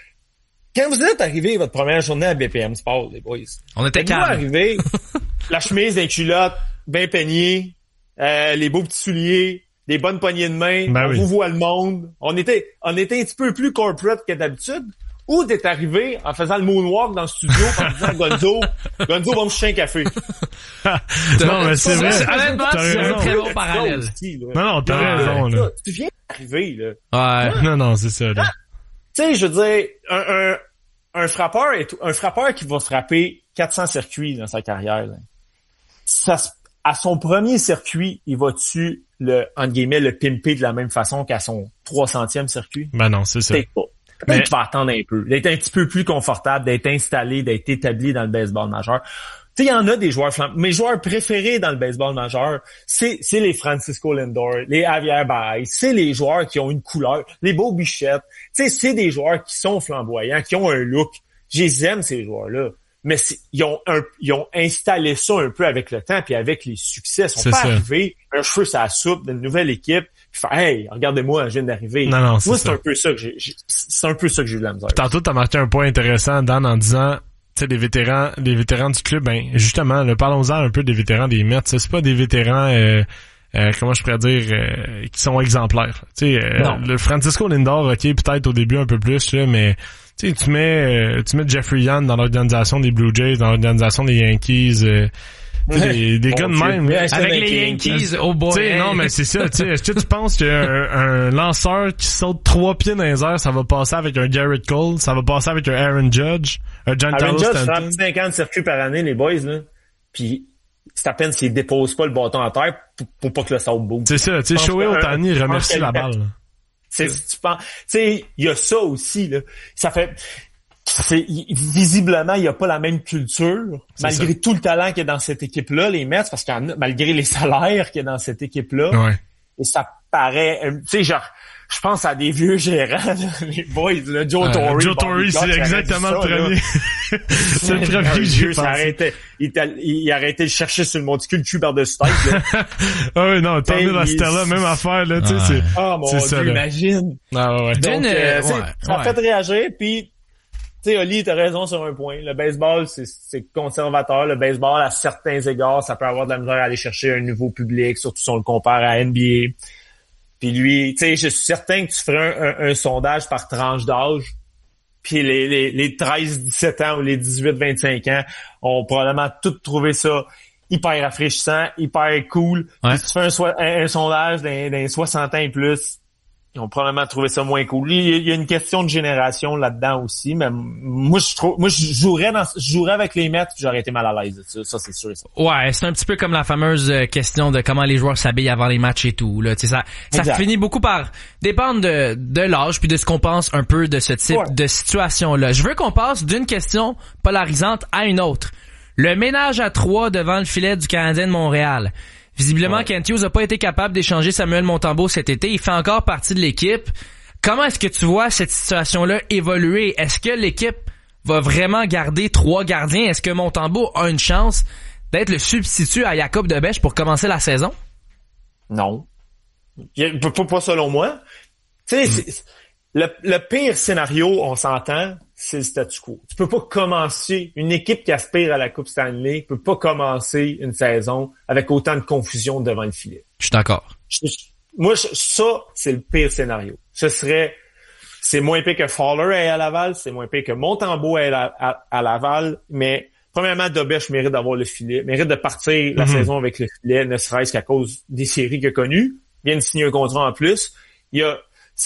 Quand vous êtes arrivé votre première journée à BPM Sport, les boys, on était calme. Vous arrivé, la chemise, les culottes, bien peignées, les beaux petits souliers, des bonnes poignées de main, on vous voit le monde. On était un petit peu plus corporate que d'habitude. Ou d'être arrivé en faisant le moonwalk dans le studio en disant Gonzo va me chercher un café. Non, mais c'est vrai. Honnêtement, c'est un très bon parallèle. Non, t'as raison, là. Tu viens d'arriver, là. Ouais. Non, c'est ça, là. Tu sais, je veux dire, un frappeur qui va frapper 400 circuits dans sa carrière, là, à son premier circuit, il va-tu entre guillemets, le pimper de la même façon qu'à son 300e circuit? Ben non, c'est ça. Peut-être pas. Peut-être qu'il va attendre un peu, d'être un petit peu plus confortable, d'être installé, d'être établi dans le baseball majeur. Tu sais, il y en a des joueurs mes joueurs préférés dans le baseball majeur, c'est les Francisco Lindor, les Javier Baez, c'est les joueurs qui ont une couleur, les Bo Bichette. Tu sais, c'est des joueurs qui sont flamboyants, qui ont un look. Je les aime, ces joueurs-là. Mais ils ont installé ça un peu avec le temps, puis avec les succès. Ils sont pas arrivés, un cheveu sur la soupe d'une nouvelle équipe, puis faire, hey, regardez-moi, je viens d'arriver. Non, moi, c'est un peu ça que c'est un peu ça que j'ai eu de la misère. Tantôt, t'as marqué un point intéressant, Dan, en disant, tu sais, les vétérans du club, ben, justement, parlons-en un peu des vétérans des Mets. C'est pas des vétérans, comment je pourrais dire, qui sont exemplaires. Tu sais, le Francisco Lindor, ok, peut-être au début un peu plus, là, mais tu sais, tu mets Jeffrey Young dans l'organisation des Blue Jays, dans l'organisation des Yankees, des gars de même. Avec les Yankees, oh boy. T'sais, non, mais c'est ça, tu sais. Est-ce que tu penses qu'un lanceur qui saute 3 pieds dans les airs, ça va passer avec un Garrett Cole, ça va passer avec un Aaron Judge, un Giancarlo Stanton? Aaron Judge frappe 50 circuits par année, les boys, là. Puis c'est à peine s'il dépose pas le bâton à terre pour pas que le sable bouge. C'est ça, tu sais, Shohei Ohtani remercie la balle. Tu sais, il y a ça aussi, là. Ça fait, visiblement, il y a pas la même culture, malgré tout le talent qu'il y a dans cette équipe-là, les Mets, parce qu'il y en a, malgré les salaires qu'il y a dans cette équipe-là. Ouais. Et ça paraît, tu sais, genre, je pense à des vieux gérants, là, les boys, là, Joe Torre. Joe Torre, c'est exactement le premier. C'est le premier que j'ai pensé. Il arrêtait de chercher sur le monticule cul par-dessus tête, là. Ah oui, non, Tommy Rastella, même affaire, là, tu sais, c'est... Ah, mon Dieu, imagine. Ah ouais. Donc, ça a fait réagir, puis tu sais, Oli, t'as raison sur un point. Le baseball, c'est conservateur. Le baseball, à certains égards, ça peut avoir de la misère à aller chercher un nouveau public, surtout si on le compare à NBA. Puis lui, tu sais, je suis certain que tu ferais un sondage par tranche d'âge. Puis les 13-17 ans ou les 18-25 ans ont probablement tous trouvé ça hyper rafraîchissant, hyper cool. Puis si tu fais un sondage d'un 60 ans et plus, ils ont probablement trouvé ça moins cool. Il y a une question de génération là-dedans aussi, mais moi je jouerais avec les Mets, puis j'aurais été mal à l'aise de ça c'est sûr. Ça. Ouais, c'est un petit peu comme la fameuse question de comment les joueurs s'habillent avant les matchs et tout là, tu sais ça finit beaucoup par dépendre de l'âge puis de ce qu'on pense un peu de ce type de situation là. Je veux qu'on passe d'une question polarisante à une autre. Le ménage à 3 devant le filet du Canadien de Montréal. Visiblement, Kent Hughes n'a pas été capable d'échanger Samuel Montembeault cet été. Il fait encore partie de l'équipe. Comment est-ce que tu vois cette situation-là évoluer? Est-ce que l'équipe va vraiment garder 3 gardiens? Est-ce que Montembeault a une chance d'être le substitut à Jacob Debèche pour commencer la saison? Non. Pas selon moi. Tu sais, le pire scénario, on s'entend, c'est le statu quo. Tu peux pas commencer, une équipe qui aspire à la Coupe Stanley peut pas commencer une saison avec autant de confusion devant le filet. Je suis d'accord. Moi, ça, c'est le pire scénario. C'est moins pire que Fowler est à Laval, c'est moins pire que Montembeault est à Laval, mais premièrement, Dobèche mérite d'avoir le filet, mérite de partir la saison avec le filet, ne serait-ce qu'à cause des séries qu'il a connues. Il vient de signer un contrat en plus. Il y a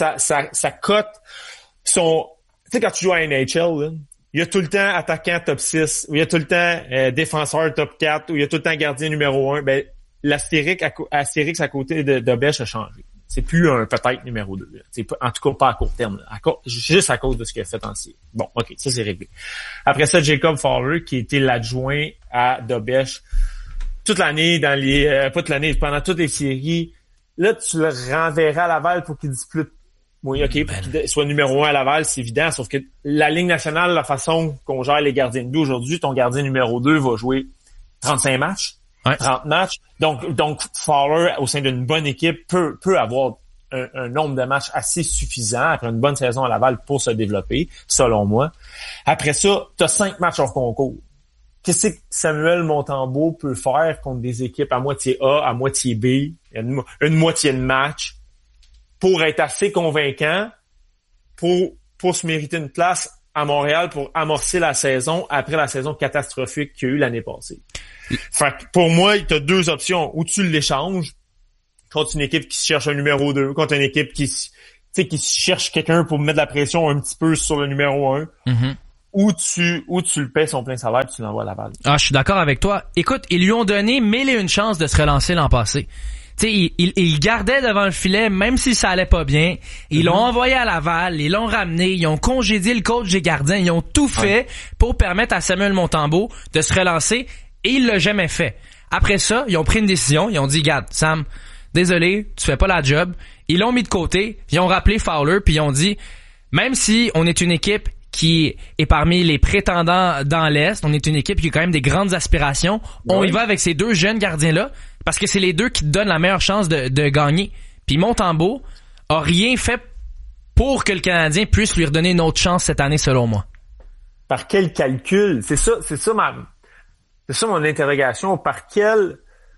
sa cote, tu sais, quand tu joues à NHL, là, il y a tout le temps attaquant top 6, ou il y a tout le temps défenseur top 4, ou il y a tout le temps gardien numéro 1. Ben, l'astérix à côté de Dobèche a changé. C'est plus un peut-être numéro 2. C'est en tout cas pas à court terme. Juste à cause de ce qu'il a fait en série. Bon, OK, ça c'est réglé. Après ça, Jacob Fowler, qui était l'adjoint à Dobèche toute l'année, pas toute l'année, pendant toutes les séries. Là, tu le renverras à Laval pour qu'il dispute. Oui, OK, pour qu'il soit numéro 1 à Laval, c'est évident, sauf que la Ligue nationale, la façon qu'on gère les gardiens de but aujourd'hui, ton gardien numéro 2 va jouer 35 matchs, 30 matchs. Donc Fowler, au sein d'une bonne équipe, peut avoir un nombre de matchs assez suffisant après une bonne saison à Laval pour se développer, selon moi. Après ça, tu as 5 matchs hors concours. Qu'est-ce que Samuel Montembeault peut faire contre des équipes à moitié A, à moitié B, une moitié de match, pour être assez convaincant pour se mériter une place à Montréal pour amorcer la saison après la saison catastrophique qu'il y a eu l'année passée. Fait que pour moi, tu as deux options. Ou tu l'échanges contre une équipe qui cherche un numéro 2, contre une équipe qui cherche quelqu'un pour mettre de la pression un petit peu sur le numéro 1. Mm-hmm. Ou tu le paies son plein salaire et tu l'envoies à Laval. Ah, je suis d'accord avec toi. Écoute, ils lui ont donné 1001 chances de se relancer l'an passé. Tu sais, il gardait devant le filet, même si ça allait pas bien. Ils l'ont envoyé à Laval, ils l'ont ramené, ils ont congédié le coach des gardiens, ils ont tout fait pour permettre à Samuel Montembeault de se relancer et il l'a jamais fait. Après ça, ils ont pris une décision, ils ont dit, regarde, Sam, désolé, tu fais pas la job. Ils l'ont mis de côté, ils ont rappelé Fowler puis ils ont dit, même si on est une équipe qui est parmi les prétendants dans l'Est, on est une équipe qui a quand même des grandes aspirations, on y va avec ces deux jeunes gardiens-là, parce que c'est les deux qui te donnent la meilleure chance de gagner. Puis Montembeault a rien fait pour que le Canadien puisse lui redonner une autre chance cette année, selon moi. Par quel calcul? C'est ça mon interrogation. Par quelle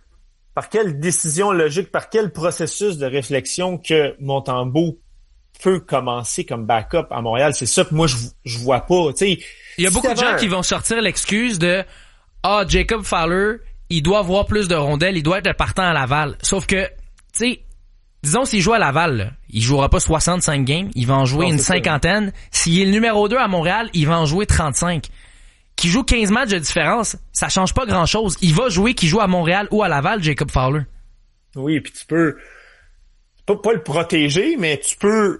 décision logique, par quel processus de réflexion que Montembeault peut commencer comme backup à Montréal? C'est ça que moi je vois pas. T'sais, il y a beaucoup de gens qui vont sortir l'excuse de Jacob Fowler, il doit avoir plus de rondelles, il doit être le partant à Laval. Sauf que, tu sais, disons s'il joue à Laval, là, il jouera pas 65 games, il va en jouer une cinquantaine. S'il est le numéro 2 à Montréal, il va en jouer 35. Qu'il joue 15 matchs de différence, ça change pas grand-chose. Il va jouer qu'il joue à Montréal ou à Laval, Jacob Fowler. Oui, puis tu peux pas le protéger, mais tu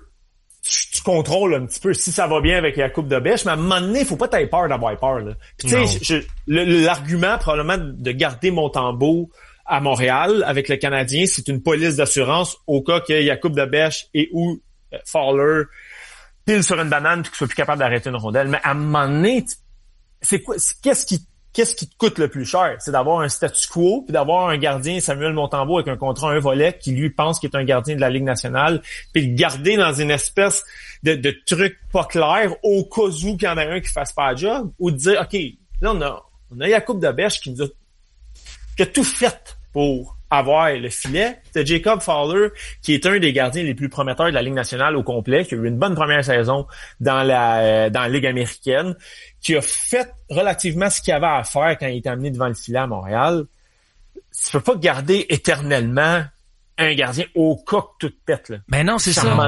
contrôles un petit peu si ça va bien avec la coupe de bêche, mais à un moment donné, faut pas t'avoir peur d'avoir peur, là. Puis tu sais, l'argument probablement de garder Montembeault à Montréal avec le Canadien, c'est une police d'assurance au cas qu'il y a coupe de bêche et où Fowler pile sur une banane puis qu'il soit plus capable d'arrêter une rondelle. Mais à un moment donné, qu'est-ce qui te coûte le plus cher? C'est d'avoir un statu quo puis d'avoir un gardien, Samuel Montembeault, avec un contrat à un volet qui lui pense qu'il est un gardien de la Ligue nationale, puis le garder dans une espèce de truc pas clair au cas où qu'il y en a un qui fasse pas le job, ou de dire, OK, là, on a Jacob Debèche qui a tout fait pour avoir le filet. C'est Jacob Fowler, qui est un des gardiens les plus prometteurs de la Ligue nationale au complet, qui a eu une bonne première saison dans la Ligue américaine, qui a fait relativement ce qu'il avait à faire quand il était amené devant le filet à Montréal. Tu peux pas garder éternellement un gardien au cas que tout pète, là. Ben non, c'est ça.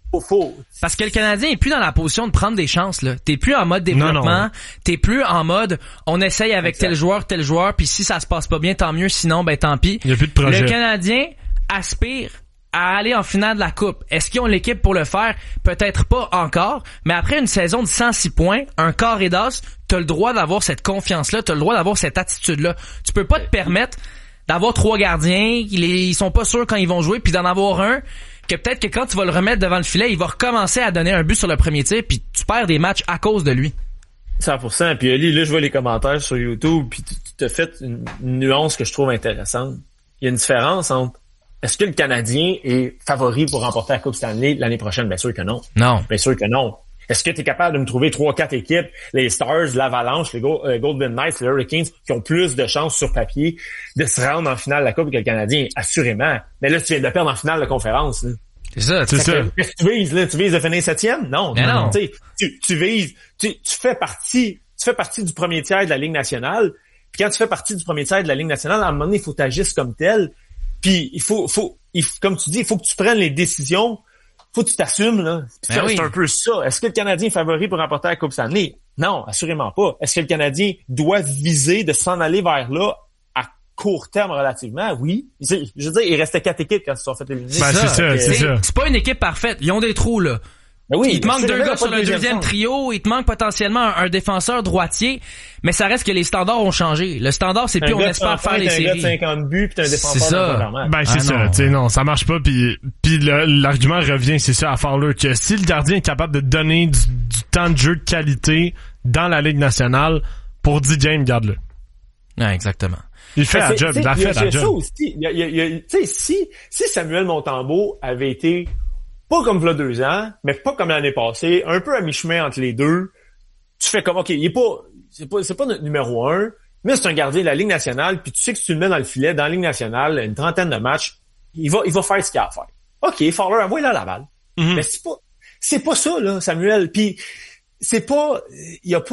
Parce que le Canadien est plus dans la position de prendre des chances, là. T'es plus en mode développement. T'es plus en mode, on essaye avec tel joueur, puis si ça se passe pas bien, tant mieux, sinon, ben tant pis. Il y a plus de projet. Le Canadien aspire à aller en finale de la Coupe. Est-ce qu'ils ont l'équipe pour le faire? Peut-être pas encore, mais après une saison de 106 points, un carré d'as, t'as le droit d'avoir cette confiance-là, t'as le droit d'avoir cette attitude-là. Tu peux pas te permettre d'avoir 3 gardiens, ils sont pas sûrs quand ils vont jouer, puis d'en avoir un que peut-être que quand tu vas le remettre devant le filet, il va recommencer à donner un but sur le premier tir, puis tu perds des matchs à cause de lui. 100%. Puis Ali, là, je vois les commentaires sur YouTube, puis tu t'as fait une nuance que je trouve intéressante. Il y a une différence entre est-ce que le Canadien est favori pour remporter la Coupe Stanley l'année prochaine? Bien sûr que non. Non. Bien sûr que non. Est-ce que tu es capable de me trouver 3-4 équipes, les Stars, l'Avalanche, les Golden Knights, les Hurricanes, qui ont plus de chances sur papier de se rendre en finale de la Coupe que le Canadien? Assurément. Mais là, tu viens de perdre en finale de conférence. Là. C'est ça. Qu'est-ce que tu vises, là? Tu vises de finir 7e? Non. Non. Tu vises, tu fais partie du premier tiers de la Ligue nationale. Puis quand tu fais partie du premier tiers de la Ligue nationale, à un moment donné, il faut t'agir comme tel. Puis il faut, comme tu dis, il faut que tu prennes les décisions. Faut que tu t'assumes, là. C'est un peu ça. Est-ce que le Canadien est favori pour remporter la Coupe Stanley? Non, assurément pas. Est-ce que le Canadien doit viser de s'en aller vers là à court terme relativement? Oui. Je veux dire, il restait 4 équipes quand ils se sont fait éliminer. Ben, c'est ça. C'est pas une équipe parfaite. Ils ont des trous, là. Ben oui, il te manque 2 gars sur le deuxième trio, il te manque potentiellement un défenseur droitier, mais ça reste que les standards ont changé. Le standard, c'est plus on espère faire les séries. Un gars de 50 buts pis t'as un défenseur d'intervalle. Ben c'est ça, tu sais, non, ça marche pas puis l'argument revient, c'est ça, à Fowler, que si le gardien est capable de donner du temps de jeu de qualité dans la Ligue nationale, pour 10 games, garde-le. Ouais, exactement. Il fait la job, il a fait la job. Tu sais, si Samuel Montembeault avait été pas comme v'là 2 ans, mais pas comme l'année passée, un peu à mi-chemin entre les deux. Tu fais comme, OK, c'est pas notre numéro 1, mais c'est un gardien de la Ligue nationale, puis tu sais que si tu le mets dans le filet, dans la Ligue nationale, une trentaine de matchs, il va faire ce qu'il a à faire. OK, Fowler, envoie-le à Laval. Mm-hmm. Mais c'est pas ça, là, Samuel. Puis, c'est pas, il y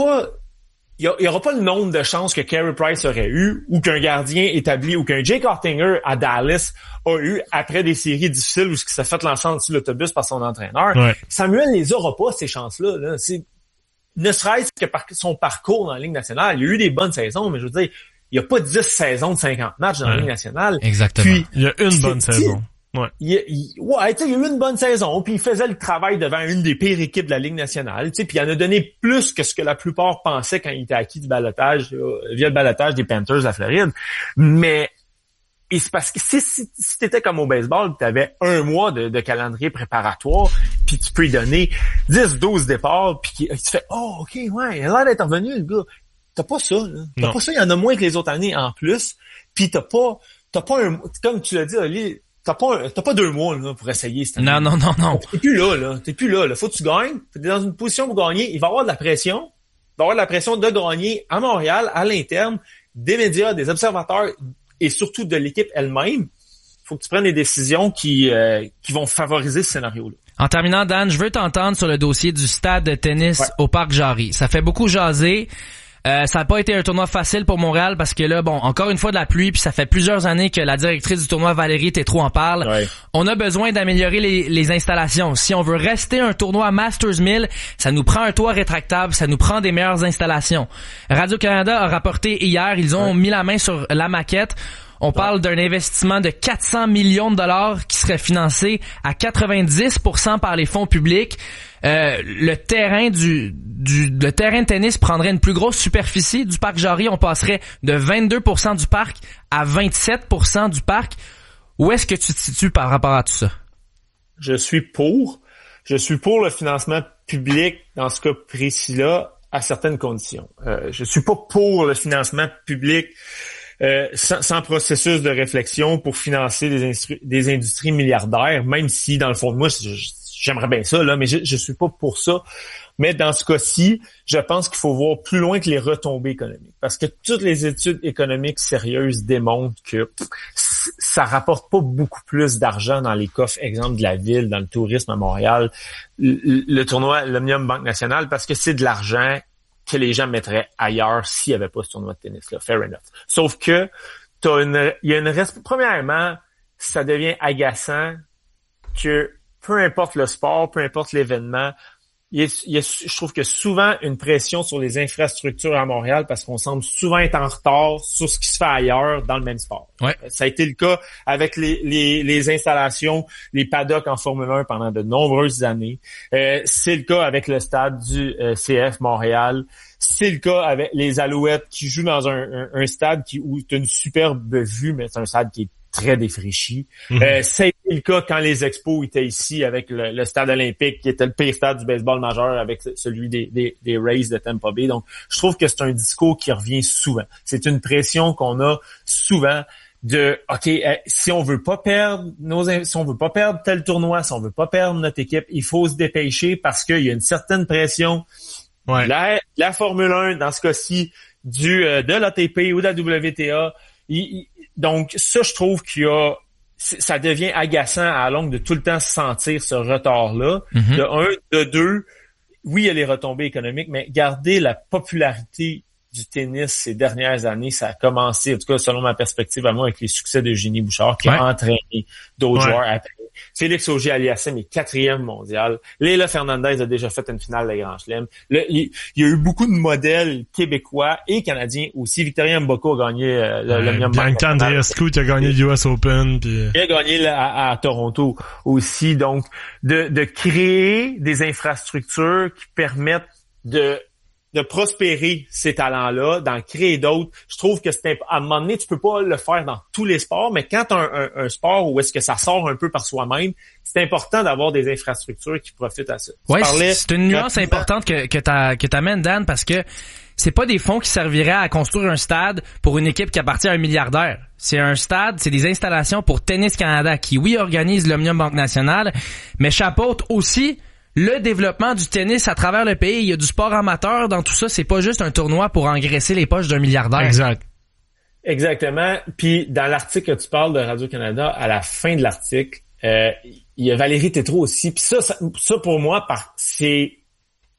aura pas le nombre de chances que Carey Price aurait eu ou qu'un gardien établi ou qu'un Jake Oettinger à Dallas a eu après des séries difficiles où il s'est fait lancer en dessous de l'autobus par son entraîneur. Ouais. Samuel les aura pas, ces chances-là. Là. C'est, ne serait-ce que par son parcours dans la Ligue nationale. Il y a eu des bonnes saisons, mais je veux dire, il n'y a pas 10 saisons de 50 matchs dans la Ligue nationale. Exactement. Puis, il y a une bonne saison. Ouais. Il y a eu une bonne saison, puis il faisait le travail devant une des pires équipes de la Ligue nationale, puis il en a donné plus que ce que la plupart pensaient quand il était acquis du ballottage, via le ballottage des Panthers de la Floride. Mais c'est parce que si t'étais comme au baseball, tu avais un mois de calendrier préparatoire, puis tu peux lui donner 10-12 départs, puis tu fais « Oh, OK, ouais, il a l'air d'être revenu, le gars. » T'as pas ça, là. T'as pas ça, il y en a moins que les autres années en plus, puis t'as pas un... Comme tu l'as dit, Oli, t'as pas 2 mois là, pour essayer cette année. Non. T'es plus là. Faut que tu gagnes. T'es dans une position pour gagner. Il va y avoir de la pression. Il va y avoir de la pression de gagner à Montréal, à l'interne, des médias, des observateurs et surtout de l'équipe elle-même. Faut que tu prennes des décisions qui vont favoriser ce scénario-là. En terminant, Dan, je veux t'entendre sur le dossier du stade de tennis au Parc Jarry. Ça fait beaucoup jaser. Ça n'a pas été un tournoi facile pour Montréal parce que là, bon, encore une fois de la pluie, puis ça fait plusieurs années que la directrice du tournoi, Valérie Tétrault, en parle. Ouais. On a besoin d'améliorer les installations. Si on veut rester un tournoi Masters 1000, ça nous prend un toit rétractable, ça nous prend des meilleures installations. Radio-Canada a rapporté hier, ils ont mis la main sur la maquette. On parle d'un investissement de 400 millions de dollars qui serait financé à 90% par les fonds publics. Le terrain le terrain de tennis prendrait une plus grosse superficie du parc Jarry. On passerait de 22% du parc à 27% du parc. Où est-ce que tu te situes par rapport à tout ça? Je suis pour le financement public dans ce cas précis-là à certaines conditions. Je suis pas pour le financement public sans processus de réflexion pour financer des industries milliardaires, même si dans le fond de moi j'aimerais bien ça là, mais je suis pas pour ça. Mais dans ce cas-ci, je pense qu'il faut voir plus loin que les retombées économiques, parce que toutes les études économiques sérieuses démontrent que ça rapporte pas beaucoup plus d'argent dans les coffres, exemple de la ville, dans le tourisme à Montréal, le tournoi l'Omnium Banque Nationale, parce que c'est de l'argent que les gens mettraient ailleurs s'il n'y avait pas ce tournoi de tennis-là. Fair enough. Sauf que premièrement, ça devient agaçant que peu importe le sport, peu importe l'événement, je trouve que souvent une pression sur les infrastructures à Montréal parce qu'on semble souvent être en retard sur ce qui se fait ailleurs dans le même sport. Ouais. Ça a été le cas avec les installations, les paddocks en Formule 1 pendant de nombreuses années. C'est le cas avec le stade du CF Montréal. C'est le cas avec les Alouettes qui jouent dans un stade où tu as une superbe vue, mais c'est un stade qui est très défraîchi. C'est le cas quand les Expos étaient ici avec le stade olympique qui était le pire stade du baseball majeur avec celui des Rays de Tampa Bay. Donc, je trouve que c'est un discours qui revient souvent. C'est une pression qu'on a souvent de OK, si on veut pas perdre tel tournoi, si on veut pas perdre notre équipe, il faut se dépêcher parce qu'il y a une certaine pression. Ouais. La Formule 1, dans ce cas-ci, de l'ATP ou de la WTA. Donc, ça, je trouve ça devient agaçant à la longue de tout le temps sentir ce retard-là. Mm-hmm. De un, de deux, oui, il y a les retombées économiques, mais garder la popularité du tennis ces dernières années, ça a commencé, en tout cas, selon ma perspective à moi, avec les succès d'Eugénie Bouchard, qui a entraîné d'autres joueurs après. Félix Auger-Aliassime est 4e mondial. Leila Fernandez a déjà fait une finale de Grand Chelem. Il y a eu beaucoup de modèles québécois et canadiens aussi. Victoria Mboko a gagné le Bianca Andreescu qui a gagné l'US Open. Puis... Il a gagné à Toronto aussi. Donc, de créer des infrastructures qui permettent de prospérer ces talents-là, d'en créer d'autres. Je trouve que à un moment donné, tu peux pas le faire dans tous les sports, mais quand tu as un sport où est-ce que ça sort un peu par soi-même, c'est important d'avoir des infrastructures qui profitent à ça. Oui, c'est une nuance importante que t'amènes, Dan, parce que c'est pas des fonds qui serviraient à construire un stade pour une équipe qui appartient à un milliardaire. C'est un stade, c'est des installations pour Tennis Canada qui, oui, organise l'Omnium Banque Nationale, mais chapeaute aussi le développement du tennis à travers le pays. Il y a du sport amateur dans tout ça. C'est pas juste un tournoi pour engraisser les poches d'un milliardaire. Exact. Exactement. Puis dans l'article que tu parles de Radio-Canada, à la fin de l'article, il y a Valérie Tétrault aussi. Puis ça pour moi, c'est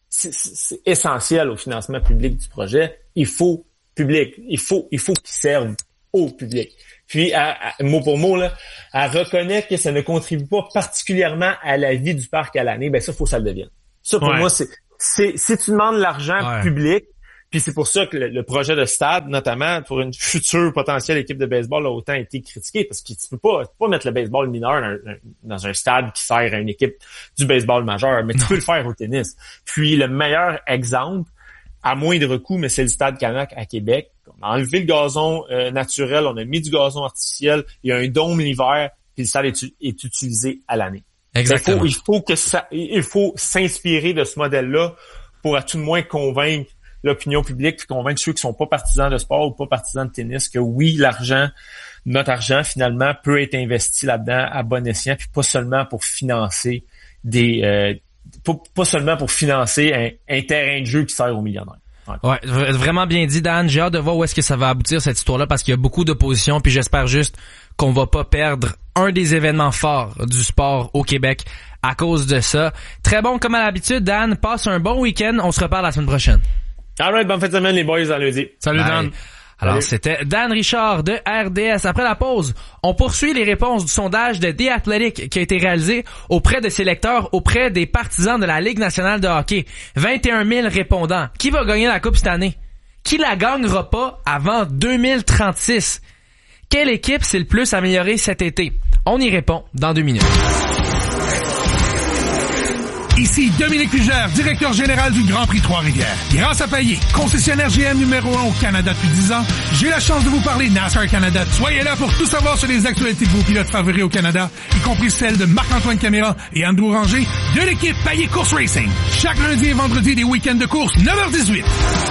c'est essentiel au financement public du projet. Il faut public. Il faut qu'il serve au public. Puis, mot pour mot, là, elle reconnaît que ça ne contribue pas particulièrement à la vie du parc à l'année. Ben ça, faut que ça le devienne. Ça, pour moi, si tu demandes l'argent public, puis c'est pour ça que le projet de stade, notamment pour une future potentielle équipe de baseball, a autant été critiqué, parce que tu peux pas mettre le baseball mineur dans un stade qui sert à une équipe du baseball majeur, mais tu peux le faire au tennis. Puis le meilleur exemple, à moindre coût, mais c'est le stade Canac à Québec. On a enlevé le gazon naturel, on a mis du gazon artificiel, il y a un dôme l'hiver, puis le stade est utilisé à l'année. Exactement. Il faut s'inspirer de ce modèle-là pour à tout le moins convaincre l'opinion publique, puis convaincre ceux qui sont pas partisans de sport ou pas partisans de tennis que oui, notre argent finalement peut être investi là-dedans à bon escient, puis pas seulement pour financer pas seulement pour financer un terrain de jeu qui sert aux millionnaires. Ouais, vraiment bien dit, Dan. J'ai hâte de voir où est-ce que ça va aboutir, cette histoire-là, parce qu'il y a beaucoup d'opposition, puis j'espère juste qu'on va pas perdre un des événements forts du sport au Québec à cause de ça. Très bon, comme à l'habitude, Dan. Passe un bon week-end. On se reparle la semaine prochaine. Alright, bonne fin de semaine, les boys, à lundi. Salut, Dan. Alors, c'était Dan Richard de RDS. Après la pause, on poursuit les réponses du sondage de The Athletic qui a été réalisé auprès de ses lecteurs, auprès des partisans de la Ligue nationale de hockey. 21 000 répondants. Qui va gagner la Coupe cette année? Qui la gagnera pas avant 2036? Quelle équipe s'est le plus améliorée cet été? On y répond dans 2 minutes. Ici Dominique Fugère, directeur général du Grand Prix Trois-Rivières. Grâce à Payet, concessionnaire GM numéro 1 au Canada depuis 10 ans, j'ai la chance de vous parler NASCAR Canada. Soyez là pour tout savoir sur les actualités de vos pilotes favoris au Canada, y compris celles de Marc-Antoine Caméra et Andrew Ranger de l'équipe Payet Course Racing. Chaque lundi et vendredi des week-ends de course, 9h18.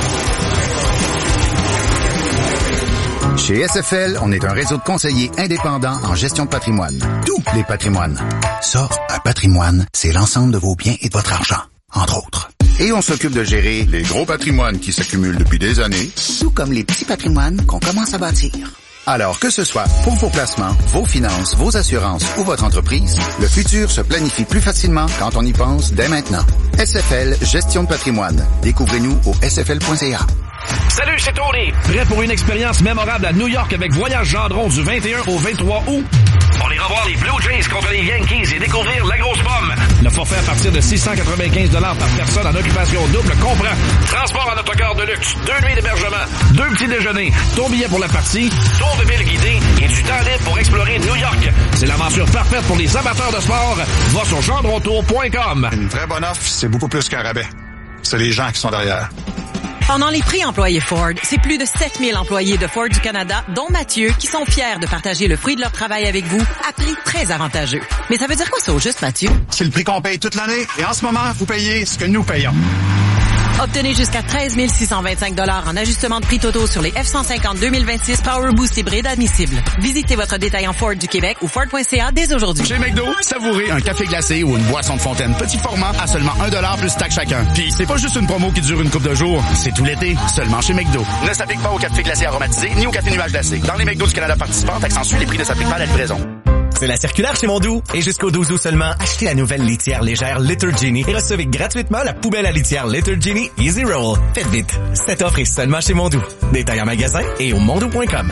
Chez SFL, on est un réseau de conseillers indépendants en gestion de patrimoine. Tous les patrimoines. Ça, un patrimoine, c'est l'ensemble de vos biens et de votre argent, entre autres. Et on s'occupe de gérer les gros patrimoines qui s'accumulent depuis des années, tout comme les petits patrimoines qu'on commence à bâtir. Alors que ce soit pour vos placements, vos finances, vos assurances ou votre entreprise, le futur se planifie plus facilement quand on y pense dès maintenant. SFL Gestion de patrimoine. Découvrez-nous au sfl.ca. Salut, c'est Tony. Prêt pour une expérience mémorable à New York avec Voyage Gendron du 21 au 23 août? On ira voir les Blue Jays contre les Yankees et découvrir la grosse pomme. Le forfait à partir de 695 $ par personne en occupation double comprend transport en autocar de luxe, 2 nuits d'hébergement, 2 petits déjeuners, ton billet pour la partie, tour de ville guidé et du temps libre pour explorer New York. C'est l'aventure parfaite pour les amateurs de sport. Va sur gendrontour.com. Une vraie bonne offre, c'est beaucoup plus qu'un rabais. C'est les gens qui sont derrière. Pendant les prix employés Ford, c'est plus de 7000 employés de Ford du Canada, dont Mathieu, qui sont fiers de partager le fruit de leur travail avec vous à prix très avantageux. Mais ça veut dire quoi ça au juste, Mathieu? C'est le prix qu'on paye toute l'année et en ce moment, vous payez ce que nous payons. Obtenez jusqu'à 13 625 $ en ajustement de prix totaux sur les F-150 2026 Power Boost hybride admissibles. Visitez votre détaillant Ford du Québec ou Ford.ca dès aujourd'hui. Chez McDo, savourez un café glacé ou une boisson de fontaine petit format à seulement 1$ plus taxe chacun. Puis c'est pas juste une promo qui dure une couple de jours, c'est tout l'été, seulement chez McDo. Ne s'applique pas au café glacé aromatisé ni au café nuage glacé. Dans les McDo du Canada participants, taxe ensuite les prix ne s'appliquent pas à la livraison. C'est la circulaire chez Mondou. Et jusqu'au 12 août seulement, achetez la nouvelle litière légère Litter Genie et recevez gratuitement la poubelle à litière Litter Genie Easy Roll. Faites vite. Cette offre est seulement chez Mondou. Détail en magasin et au mondou.com.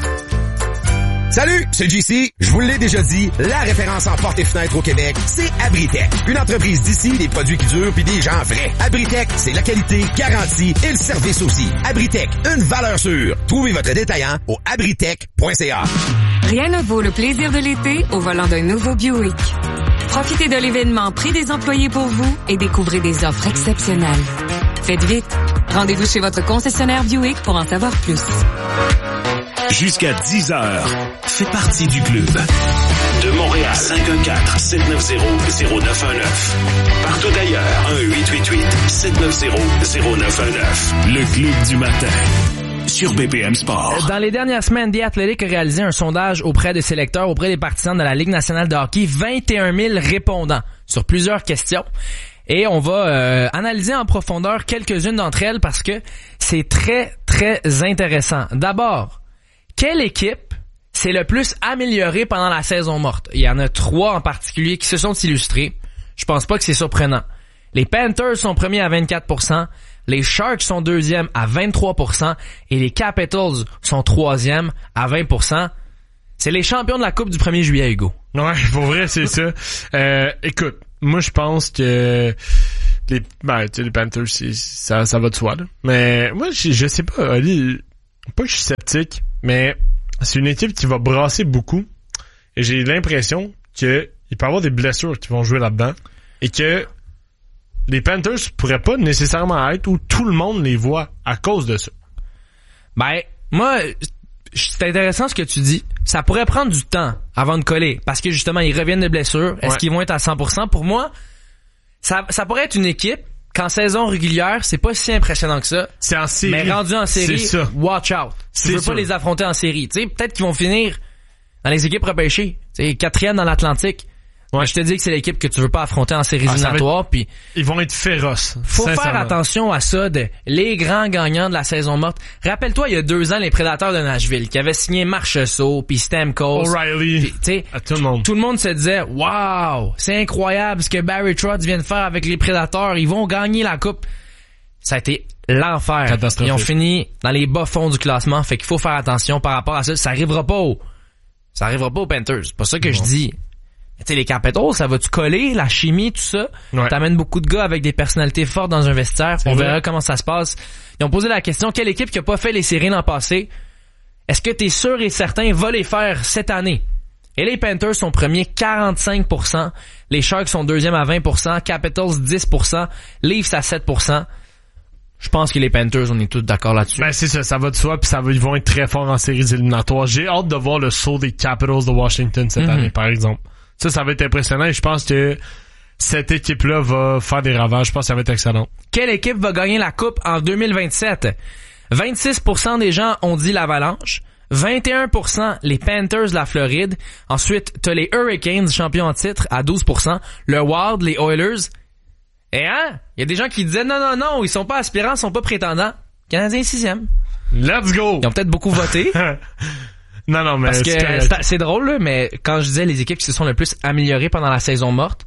Salut, c'est JC. Je vous l'ai déjà dit, la référence en portes et fenêtres au Québec, c'est Abritech. Une entreprise d'ici, des produits qui durent puis des gens vrais. Abritech, c'est la qualité, garantie et le service aussi. Abritech, une valeur sûre. Trouvez votre détaillant au abritech.ca. Rien ne vaut le plaisir de l'été au volant d'un nouveau Buick. Profitez de l'événement Prix des employés pour vous et découvrez des offres exceptionnelles. Faites vite. Rendez-vous chez votre concessionnaire Buick pour en savoir plus. Jusqu'à 10h, fais partie du club. De Montréal, 514-790-0919. Partout ailleurs, 1-888-790-0919. Le club du matin. Sur BPM Sport. Dans les dernières semaines, The Athletic a réalisé un sondage auprès de ses lecteurs, auprès des partisans de la Ligue nationale de hockey. 21 000 répondants sur plusieurs questions. Et on va analyser en profondeur quelques-unes d'entre elles parce que c'est très, très intéressant. D'abord, quelle équipe s'est le plus améliorée pendant la saison morte? Il y en a 3 en particulier qui se sont illustrés. Je pense pas que c'est surprenant. Les Panthers sont premiers à 24%, les Sharks sont deuxièmes à 23% et les Capitals sont troisièmes à 20%. C'est les champions de la Coupe du 1er juillet, Hugo. Ouais, pour vrai, c'est ça. Écoute, moi, je pense que les Panthers, ça va de soi, là. Mais moi, je sais pas, Ali, pas que je suis sceptique, mais c'est une équipe qui va brasser beaucoup. Et j'ai l'impression que il peut y avoir des blessures qui vont jouer là-dedans. Et que les Panthers pourraient pas nécessairement être où tout le monde les voit à cause de ça. Ben, moi, c'est intéressant ce que tu dis. Ça pourrait prendre du temps avant de coller. Parce que justement, ils reviennent de blessures. Est-ce qu'ils vont être à 100%? Pour moi, ça pourrait être une équipe qu'en saison régulière, c'est pas si impressionnant que ça. C'est en série. Mais rendu en série, watch out. Tu veux pas les affronter en série. Tu sais, peut-être qu'ils vont finir dans les équipes repêchées. Tu sais, 4e dans l'Atlantique. Ouais. Je te dis que c'est l'équipe que tu veux pas affronter en séries éliminatoires, puis ils vont être féroces. Faut faire attention à ça de les grands gagnants de la saison morte. Rappelle-toi, il y a 2 ans, les Prédateurs de Nashville qui avaient signé Marchessault, puis Stamkos, O'Reilly, à tout le monde. Tout le monde se disait, wow, c'est incroyable ce que Barry Trotz vient de faire avec les Prédateurs. Ils vont gagner la coupe. Ça a été l'enfer. Ils ont fini dans les bas fonds du classement. Fait qu'il faut faire attention par rapport à ça. Ça arrivera pas aux Panthers. C'est pas ça que je dis. Tu sais, les Capitals, ça va-tu coller, la chimie, tout ça? Ouais. T'amènes beaucoup de gars avec des personnalités fortes dans un vestiaire. On verra comment ça se passe. Ils ont posé la question, quelle équipe qui a pas fait les séries l'an passé? Est-ce que t'es sûr et certain va les faire cette année? Et les Panthers sont premiers 45%. Les Sharks sont deuxièmes à 20%. Capitals 10%. Leafs à 7%. Je pense que les Panthers, on est tous d'accord là-dessus. Ben c'est ça, ça va de soi, puis ils vont être très forts en séries éliminatoires. J'ai hâte de voir le saut des Capitals de Washington cette année, par exemple. Ça va être impressionnant et je pense que cette équipe-là va faire des ravages. Je pense que ça va être excellent. Quelle équipe va gagner la Coupe en 2027? 26% des gens ont dit l'Avalanche. 21% les Panthers de la Floride. Ensuite, t'as les Hurricanes, champions en titre, à 12%. Le Wild, les Oilers. Et il y a des gens qui disaient non, ils sont pas aspirants, ils sont pas prétendants. Canadiens 6e. Let's go! Ils ont peut-être beaucoup voté. Non, mais parce que c'est drôle, là, mais quand je disais les équipes qui se sont le plus améliorées pendant la saison morte,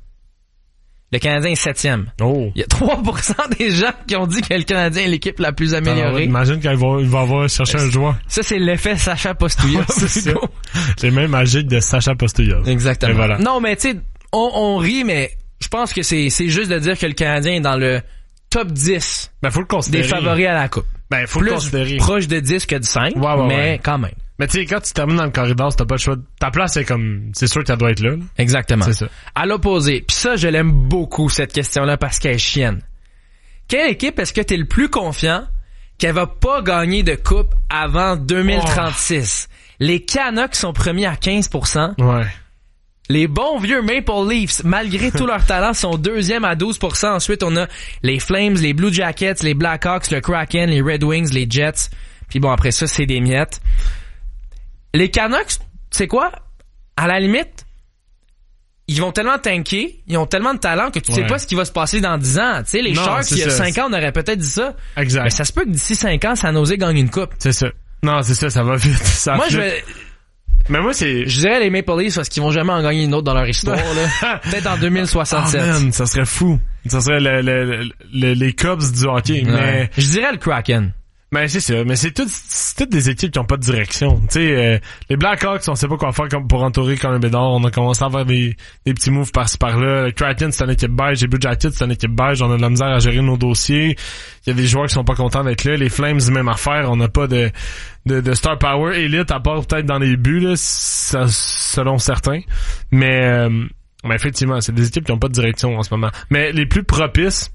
le Canadien est 7e. Oh. Il y a 3% des gens qui ont dit que le Canadien est l'équipe la plus améliorée. Imagine quand il va avoir cherché un joueur. Ça, c'est l'effet Sacha Postouillov. C'est ça. Les mêmes magiques de Sacha Postouillov. Exactement. Voilà. Non, mais tu sais, on rit, mais je pense que c'est juste de dire que le Canadien est dans le top 10 faut le considérer. Des favoris à la Coupe. Faut le considérer. Proche de 10 que de 5, mais quand même. Mais tu sais, quand tu termines dans le corridor, t'as pas le choix. Ta place, c'est sûr qu'elle doit être là. Exactement. C'est ça. À l'opposé. Puis ça, je l'aime beaucoup, cette question-là, parce qu'elle est chienne. Quelle équipe est-ce que t'es le plus confiant qu'elle va pas gagner de coupe avant 2036? Oh. Les Canucks sont premiers à 15%. Ouais. Les bons vieux Maple Leafs, malgré tout leur talent, sont deuxièmes à 12%. Ensuite, on a les Flames, les Blue Jackets, les Blackhawks, le Kraken, les Red Wings, les Jets. Puis bon, après ça, c'est des miettes. Les Canucks, c'est quoi? À la limite, ils vont tellement tanker, ils ont tellement de talent que tu sais pas ce qui va se passer dans 10 ans. Tu sais, les Sharks, il y a 5 ans, on aurait peut-être dit ça. Exact. Mais ça se peut que d'ici 5 ans, San Jose gagne une coupe. C'est ça. Non, c'est ça va vite. Mais moi, je dirais les Maple Leafs parce qu'ils vont jamais en gagner une autre dans leur histoire, là. Peut-être en 2067. Oh man, ça serait fou. Ça serait les Cubs du hockey. Ouais. Mais je dirais le Kraken. Ben c'est ça, mais c'est toutes des équipes qui ont pas de direction. Tu sais, les Blackhawks, on sait pas quoi faire pour entourer Connor Bedard. On a commencé à faire des petits moves par-ci par-là. Le Kraken, c'est une équipe beige. Les Blue Jackets, c'est une équipe beige. On a de la misère à gérer nos dossiers. Il y a des joueurs qui sont pas contents d'être là. Les Flames, même affaire. On n'a pas de star power élite, à part peut-être dans les buts, là, selon certains. Mais effectivement, c'est des équipes qui ont pas de direction en ce moment. Mais les plus propices,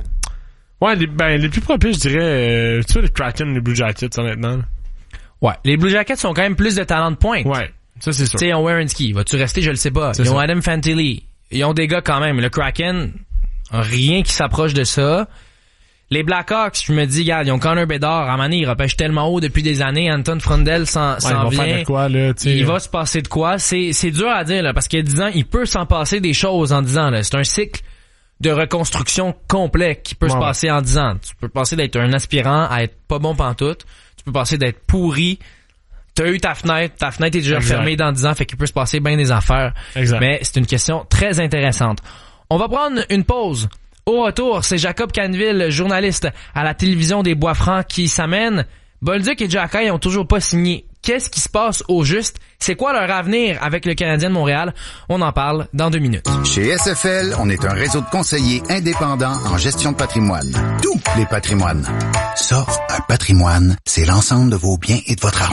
les plus propices, je dirais, tu sais, les Kraken, les Blue Jackets, honnêtement. Ouais, les Blue Jackets ont quand même plus de talent de pointe. Ouais, ça c'est sûr. Tu sais, ils ont Werenski, vas-tu rester, je le sais pas. Ils ont Adam Fantilli. Ils ont des gars quand même. Le Kraken, rien qui s'approche de ça. Les Blackhawks, je me dis, regarde, ils ont Connor Bedard. À un moment donné, ils repêchent tellement haut depuis des années. Anton Frundel s'en vient. Faire de quoi, là, il va se passer de quoi. C'est dur à dire, là, parce qu'il y a 10 ans, il peut s'en passer des choses en 10 ans, là. C'est un cycle de reconstruction complet qui peut se passer en 10 ans. Tu peux passer d'être un aspirant à être pas bon pantoute. Tu peux passer d'être pourri. T'as eu ta fenêtre est déjà fermée dans 10 ans, fait qu'il peut se passer bien des affaires. Exact. Mais c'est une question très intéressante. On va prendre une pause. Au retour, c'est Jacob Canville, journaliste à la télévision des Bois-Francs, qui s'amène. Bolduc et Xhaka ont toujours pas signé. Qu'est-ce qui se passe au juste? C'est quoi leur avenir avec le Canadien de Montréal? On en parle dans 2 minutes. Chez SFL, on est un réseau de conseillers indépendants en gestion de patrimoine. Tous les patrimoines. Ça, un patrimoine, c'est l'ensemble de vos biens et de votre argent.